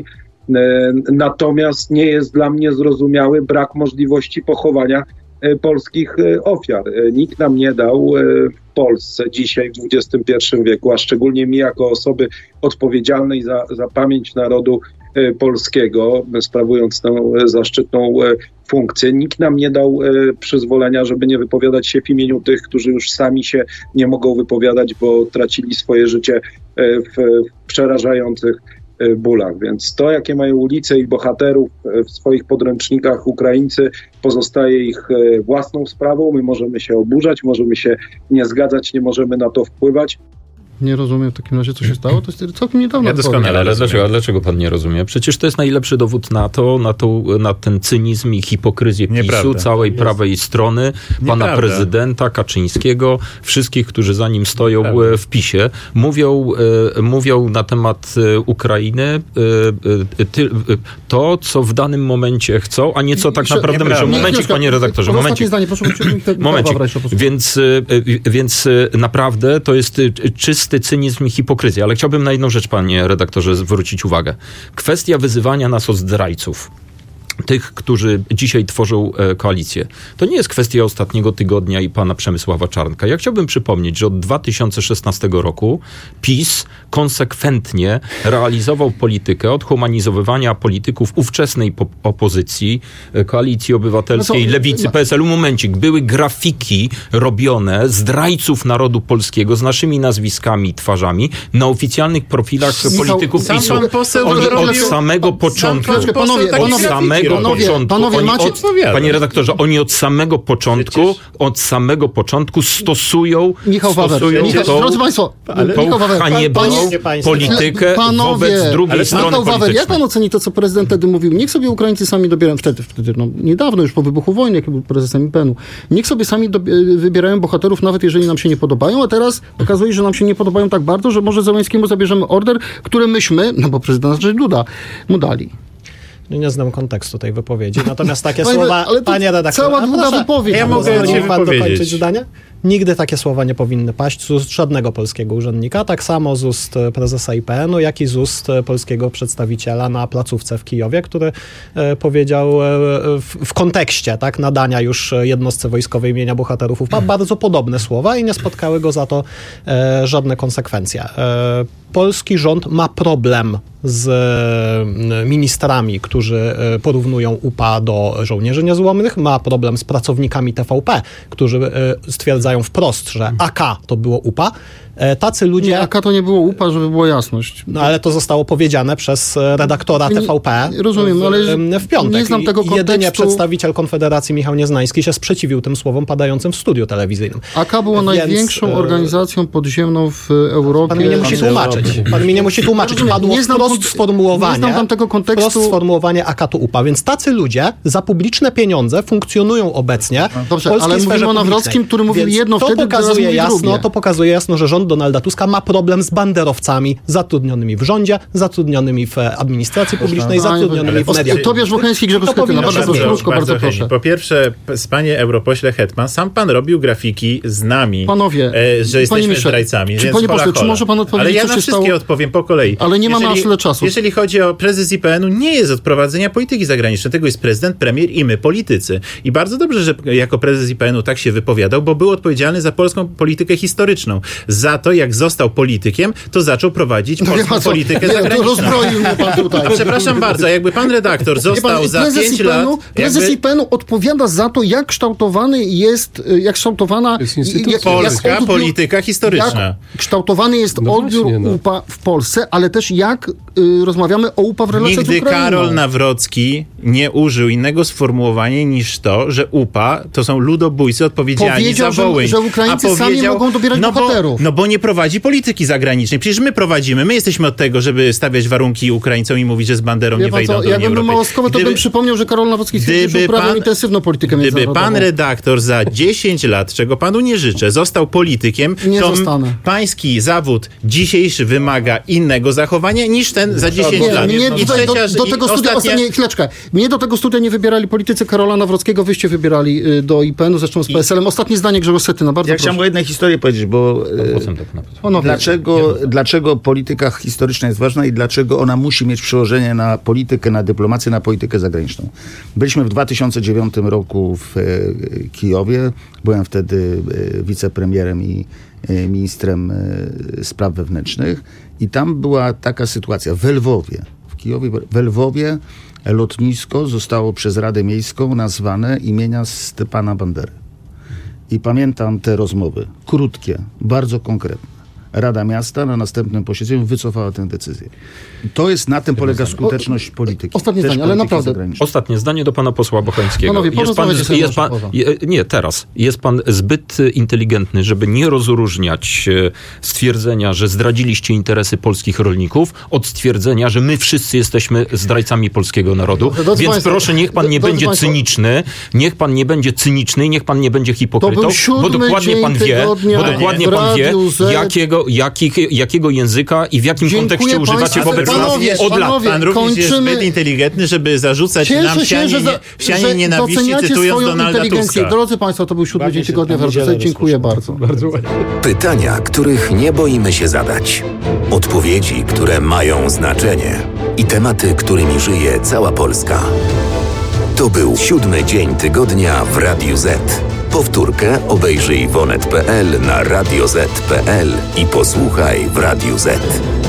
Speaker 10: Natomiast nie jest dla mnie zrozumiały brak możliwości pochowania polskich ofiar. Nikt nam nie dał w Polsce dzisiaj w dwudziestym pierwszym wieku, a szczególnie mi jako osoby odpowiedzialnej za, za pamięć narodu polskiego, sprawując tę zaszczytną funkcję, nikt nam nie dał przyzwolenia, żeby nie wypowiadać się w imieniu tych, którzy już sami się nie mogą wypowiadać, bo tracili swoje życie w przerażających bólach. Więc to, jakie mają ulice i bohaterów w swoich podręcznikach Ukraińcy, pozostaje ich własną sprawą. My możemy się oburzać, możemy się nie zgadzać, nie możemy na to wpływać.
Speaker 2: Nie rozumiem w takim razie, co się stało. To jest całkiem niedawno.
Speaker 5: Ja doskonale
Speaker 1: Ale
Speaker 5: rozumiem.
Speaker 1: dlaczego, a dlaczego pan nie rozumie? Przecież to jest najlepszy dowód na to, na, tą, na ten cynizm i hipokryzję PiSu,
Speaker 5: Nieprawda.
Speaker 1: całej prawej strony, pana
Speaker 5: Nieprawda.
Speaker 1: prezydenta Kaczyńskiego, wszystkich, którzy za nim stoją
Speaker 5: Nieprawda.
Speaker 1: w PiSie. Mówią, e, mówią na temat e, Ukrainy e, e, ty, to, co w danym momencie chcą, a nie co tak naprawdę
Speaker 5: Nieprawda.
Speaker 1: myślą. Momencik,
Speaker 2: Chwileczkę,
Speaker 1: panie redaktorze,
Speaker 2: ostatnie
Speaker 1: momencik.
Speaker 2: zdanie, proszę, proszę,
Speaker 1: Momencik.
Speaker 2: Dobra, jeszcze posłuchaj.
Speaker 1: Więc, e, więc e, naprawdę to jest e, czysty cynizm i hipokryzja. Ale chciałbym na jedną rzecz, panie redaktorze, zwrócić uwagę. Kwestia wyzywania nas od zdrajców. tych, którzy dzisiaj tworzą koalicję. To nie jest kwestia ostatniego tygodnia i pana Przemysława Czarnka. Ja chciałbym przypomnieć, że od dwa tysiące szesnastego roku PiS konsekwentnie realizował politykę odhumanizowywania polityków ówczesnej po- opozycji, Koalicji Obywatelskiej,
Speaker 2: no to,
Speaker 1: Lewicy,
Speaker 2: no.
Speaker 1: P S L-u. Momencik. Były grafiki robione zdrajców narodu polskiego z naszymi nazwiskami i twarzami na oficjalnych profilach
Speaker 2: Michał,
Speaker 1: polityków
Speaker 5: sam
Speaker 1: PiS-u.
Speaker 5: pan poseł
Speaker 1: Oni
Speaker 5: robił-
Speaker 1: od samego początku,
Speaker 5: pan poseł
Speaker 2: panowie,
Speaker 5: takie
Speaker 1: od
Speaker 2: panowie,
Speaker 1: samego
Speaker 2: panowie,
Speaker 1: początku,
Speaker 2: panowie,
Speaker 1: oni
Speaker 2: macie-
Speaker 1: od, panie redaktorze, oni od samego początku,
Speaker 5: Przecież-
Speaker 1: od samego początku stosują,
Speaker 2: Michał Wawer,
Speaker 1: stosują
Speaker 2: Michał,
Speaker 1: tą,
Speaker 2: drodzy państwo,
Speaker 1: tą
Speaker 2: Michał Wawer,
Speaker 1: haniebną
Speaker 2: panie-
Speaker 1: politykę
Speaker 2: panowie,
Speaker 1: wobec drugiej
Speaker 2: ale
Speaker 1: strony
Speaker 2: Michał Wawer,
Speaker 1: politycznej.
Speaker 2: jak pan oceni to, co prezydent wtedy mówił? Niech sobie Ukraińcy sami dobierają, wtedy, wtedy no, niedawno już po wybuchu wojny, jak był prezesem I P N u, niech sobie sami do, wybierają bohaterów, nawet jeżeli nam się nie podobają, a teraz okazuje się, że nam się nie podobają tak bardzo, że może Zełenskiemu zabierzemy order, który myśmy, no bo prezydent Andrzej Duda, mu dali.
Speaker 3: Nie znam kontekstu tej wypowiedzi, natomiast takie
Speaker 2: Panie-
Speaker 3: słowa,
Speaker 2: ale to
Speaker 3: panie redaktorze...
Speaker 2: cała
Speaker 3: a
Speaker 2: długa
Speaker 3: proszę,
Speaker 2: wypowiedź.
Speaker 3: Ja
Speaker 2: No,
Speaker 3: mogę
Speaker 5: pozwoli
Speaker 3: ci
Speaker 5: mi
Speaker 3: pan
Speaker 5: powiedzieć.
Speaker 3: dokończyć zdanie? Nigdy takie słowa nie powinny paść z ust żadnego polskiego urzędnika, tak samo z ust prezesa I P N u, jak i z ust polskiego przedstawiciela na placówce w Kijowie, który e, powiedział e, w, w kontekście tak, nadania już jednostce wojskowej imienia bohaterów U P A bardzo podobne słowa i nie spotkały go za to e, żadne konsekwencje. E, polski rząd ma problem z e, ministrami, którzy e, porównują U P A do żołnierzy niezłomnych, ma problem z pracownikami T V P, którzy e, stwierdzają wprost, że A K to było U P A. E, tacy ludzie...
Speaker 2: Nie, A K to nie było U P A, żeby była jasność.
Speaker 3: No ale to zostało powiedziane przez e, redaktora T V P
Speaker 2: Rozumiem,
Speaker 3: w,
Speaker 2: ale
Speaker 3: w piątek.
Speaker 2: nie znam tego
Speaker 3: I jedynie
Speaker 2: kontekstu.
Speaker 3: przedstawiciel Konfederacji Michał Nieznański się sprzeciwił tym słowom padającym w studiu telewizyjnym.
Speaker 2: A K była
Speaker 3: Więc,
Speaker 2: największą
Speaker 3: e,
Speaker 2: organizacją podziemną w Europie.
Speaker 3: Pan mi nie musi tłumaczyć. Pan mi nie musi tłumaczyć.
Speaker 2: Rozumiem,
Speaker 3: Padło
Speaker 2: nie znam
Speaker 3: wprost
Speaker 2: kont-
Speaker 3: sformułowanie.
Speaker 2: nie znam tam tego kontekstu.
Speaker 3: Wprost sformułowanie A K to U P A. Więc tacy ludzie za publiczne pieniądze funkcjonują obecnie
Speaker 2: Dobrze,
Speaker 3: w polskiej
Speaker 2: ale
Speaker 3: sferze
Speaker 2: mówimy o
Speaker 3: publicznej.
Speaker 2: Nawrockim, który mówił
Speaker 3: Więc
Speaker 2: jedno
Speaker 3: to
Speaker 2: wtedy, teraz
Speaker 3: pokazuje
Speaker 2: mówi
Speaker 3: jasno,
Speaker 2: drugie.
Speaker 3: To pokazuje jasno, że rząd Donalda Tuska ma problem z banderowcami zatrudnionymi w rządzie, zatrudnionymi w administracji publicznej,
Speaker 2: Panie
Speaker 3: zatrudnionymi w
Speaker 2: Boże.
Speaker 3: mediach.
Speaker 2: Tobiasz Wącheński, Grzegorz
Speaker 3: To
Speaker 2: Schetyna.
Speaker 3: powinno
Speaker 2: Bardzo
Speaker 3: się
Speaker 2: proszę,
Speaker 3: zmienić.
Speaker 2: krótko, bardzo
Speaker 5: chętnie.
Speaker 2: proszę.
Speaker 5: Po pierwsze, p- panie europośle Hetman, sam pan robił grafiki z nami,
Speaker 2: Panowie,
Speaker 5: e, że jesteśmy
Speaker 2: panie Misze,
Speaker 5: zdrajcami.
Speaker 2: czy-
Speaker 5: Więc
Speaker 2: panie
Speaker 5: hola,
Speaker 2: pośle, czy
Speaker 5: hola.
Speaker 2: może pan odpowiedzieć,
Speaker 5: Ale ja
Speaker 2: co
Speaker 5: na
Speaker 2: się
Speaker 5: wszystkie
Speaker 2: stało?
Speaker 5: odpowiem po kolei.
Speaker 2: Ale nie mamy aż tyle czasu.
Speaker 5: Jeżeli chodzi o prezes I P N u, nie jest od prowadzenia polityki zagranicznej. Tego jest prezydent, premier i my, politycy. I bardzo dobrze, że jako prezes I P N u tak się wypowiadał, bo był odpowiedzialny za polską politykę historyczną. Za to, jak został politykiem, to zaczął prowadzić
Speaker 2: No wie
Speaker 5: polską
Speaker 2: pan co,
Speaker 5: politykę
Speaker 2: nie, to
Speaker 5: zagraniczną.
Speaker 2: rozbroił mnie pan tutaj.
Speaker 5: Przepraszam bardzo, jakby pan redaktor
Speaker 2: Wie
Speaker 5: został
Speaker 2: pan,
Speaker 5: za
Speaker 2: prezes
Speaker 5: pięć
Speaker 2: I P N u,
Speaker 5: lat...
Speaker 2: Prezes
Speaker 5: jakby...
Speaker 2: I P N u odpowiada za to, jak kształtowany jest, jak kształtowana
Speaker 6: jest instytucja.
Speaker 2: jak-
Speaker 5: Polska
Speaker 2: jak odbiór-
Speaker 5: polityka historyczna.
Speaker 2: Jak kształtowany jest
Speaker 6: No
Speaker 2: odbiór
Speaker 6: właśnie, no.
Speaker 2: U P A w Polsce, ale też jak y, rozmawiamy o U P A w relacjach z
Speaker 5: Nigdy
Speaker 2: Ukrainą.
Speaker 5: Karol Nawrocki nie użył innego sformułowania niż to, że U P A to są ludobójcy odpowiedzialni
Speaker 2: Powiedział,
Speaker 5: za Wołyń.
Speaker 2: że- że Ukraińcy sami mogą dobierać
Speaker 5: no
Speaker 2: bohaterów.
Speaker 5: Bo, no bo nie prowadzi polityki zagranicznej. Przecież my prowadzimy. My jesteśmy od tego, żeby stawiać warunki Ukraińcom i mówić, że z Banderą
Speaker 2: Wie
Speaker 5: nie
Speaker 2: pan
Speaker 5: wejdą
Speaker 2: co,
Speaker 5: do Unii
Speaker 2: jakbym był
Speaker 5: Europejskiej.
Speaker 2: małoskowy, to
Speaker 5: Gdyby-
Speaker 2: bym przypomniał, że Karol Nawrocki stwierdził, że
Speaker 5: Gdyby
Speaker 2: uprawiał
Speaker 5: pan-
Speaker 2: intensywną politykę
Speaker 5: Gdyby
Speaker 2: międzynarodową.
Speaker 5: pan redaktor za dziesięć lat, czego panu nie życzę, został politykiem,
Speaker 2: Nie
Speaker 5: to
Speaker 2: zostanę.
Speaker 5: pański zawód dzisiejszy wymaga innego zachowania niż ten za dziesięć
Speaker 2: Nie,
Speaker 5: lat.
Speaker 2: mnie
Speaker 5: I
Speaker 2: tutaj do,
Speaker 5: trzecia-
Speaker 2: do
Speaker 5: i
Speaker 2: tego studia,
Speaker 5: ostatnia-
Speaker 2: ostatnie, chwileczkę, mnie do tego studia nie wybierali politycy Karola Nawrockiego, wyście wybierali y, do I P N u, zresztą z P S L-em. Ostatnie zdanie Grzegorz Schetyna, bardzo
Speaker 4: Ja
Speaker 2: proszę.
Speaker 4: chciałem o jednej historii powiedzieć, bo e,
Speaker 1: Głosem tak naprawdę.
Speaker 2: Panowie,
Speaker 4: dlaczego, dlaczego polityka historyczna jest ważna i dlaczego ona musi mieć przełożenie na politykę, na dyplomację, na politykę zagraniczną. Byliśmy w dwa tysiące dziewiątym roku w e, Kijowie. Byłem wtedy e, wicepremierem i e, ministrem e, spraw wewnętrznych i tam była taka sytuacja w Lwowie. W Kijowie, w Lwowie lotnisko zostało przez Radę Miejską nazwane imienia Stepana Bandery. I pamiętam te rozmowy, krótkie, bardzo konkretne. Rada Miasta na następnym posiedzeniu wycofała tę decyzję. To jest, na tym polega skuteczność polityki.
Speaker 2: ostatnie
Speaker 4: Też
Speaker 2: zdanie, ale
Speaker 4: polityki
Speaker 2: naprawdę-
Speaker 4: zagranicznej.
Speaker 1: Ostatnie zdanie do pana posła Bocheńskiego.
Speaker 2: Panowie,
Speaker 1: jest pan,
Speaker 2: porozmawiajcie sobie
Speaker 1: jest pan,
Speaker 2: może
Speaker 1: je- nie, teraz. Jest pan zbyt inteligentny, żeby nie rozróżniać e, stwierdzenia, że zdradziliście interesy polskich rolników, od stwierdzenia, że my wszyscy jesteśmy zdrajcami polskiego narodu.
Speaker 2: Drodzy
Speaker 1: Więc
Speaker 2: państwo,
Speaker 1: proszę, niech pan nie
Speaker 2: drodzy
Speaker 1: będzie
Speaker 2: państwo,
Speaker 1: cyniczny, niech pan nie będzie cyniczny i niech pan nie będzie hipokrytą,
Speaker 2: To był siódmy
Speaker 1: bo dokładnie
Speaker 2: dzień
Speaker 1: pan wie,
Speaker 2: tygodnia
Speaker 1: bo dokładnie
Speaker 2: w
Speaker 1: pan wie,
Speaker 2: Radiu Z.
Speaker 1: jakiego, jakich, jakiego języka i w jakim
Speaker 2: Dziękuję
Speaker 1: kontekście używacie
Speaker 2: państwu.
Speaker 1: wobec nas
Speaker 2: Panowie,
Speaker 1: od lat.
Speaker 2: panowie,
Speaker 5: Pan również jest
Speaker 2: kończymy-
Speaker 5: zbyt inteligentny, żeby zarzucać nam
Speaker 2: Cieszę się,
Speaker 5: sianie,
Speaker 2: że, za,
Speaker 5: nie, sianie
Speaker 2: że
Speaker 5: nienawiści,
Speaker 2: doceniacie
Speaker 5: cytując
Speaker 2: swoją
Speaker 5: Donalda
Speaker 2: inteligencję.
Speaker 5: Tuska.
Speaker 2: Drodzy Państwo, to był siódmy
Speaker 3: Bawię
Speaker 2: dzień
Speaker 3: się
Speaker 2: tygodnia w
Speaker 3: tam
Speaker 2: Radiu Z.
Speaker 3: niedzielę
Speaker 2: Dziękuję
Speaker 3: rozpoczął.
Speaker 2: bardzo.
Speaker 6: Bardzo ładnie.
Speaker 7: Pytania, których nie boimy się zadać. Odpowiedzi, które mają znaczenie. I tematy, którymi żyje cała Polska. To był siódmy dzień tygodnia w Radiu Z. Powtórkę obejrzyj w onet kropka pe el, na radio zet kropka pe el i posłuchaj w Radiu Z.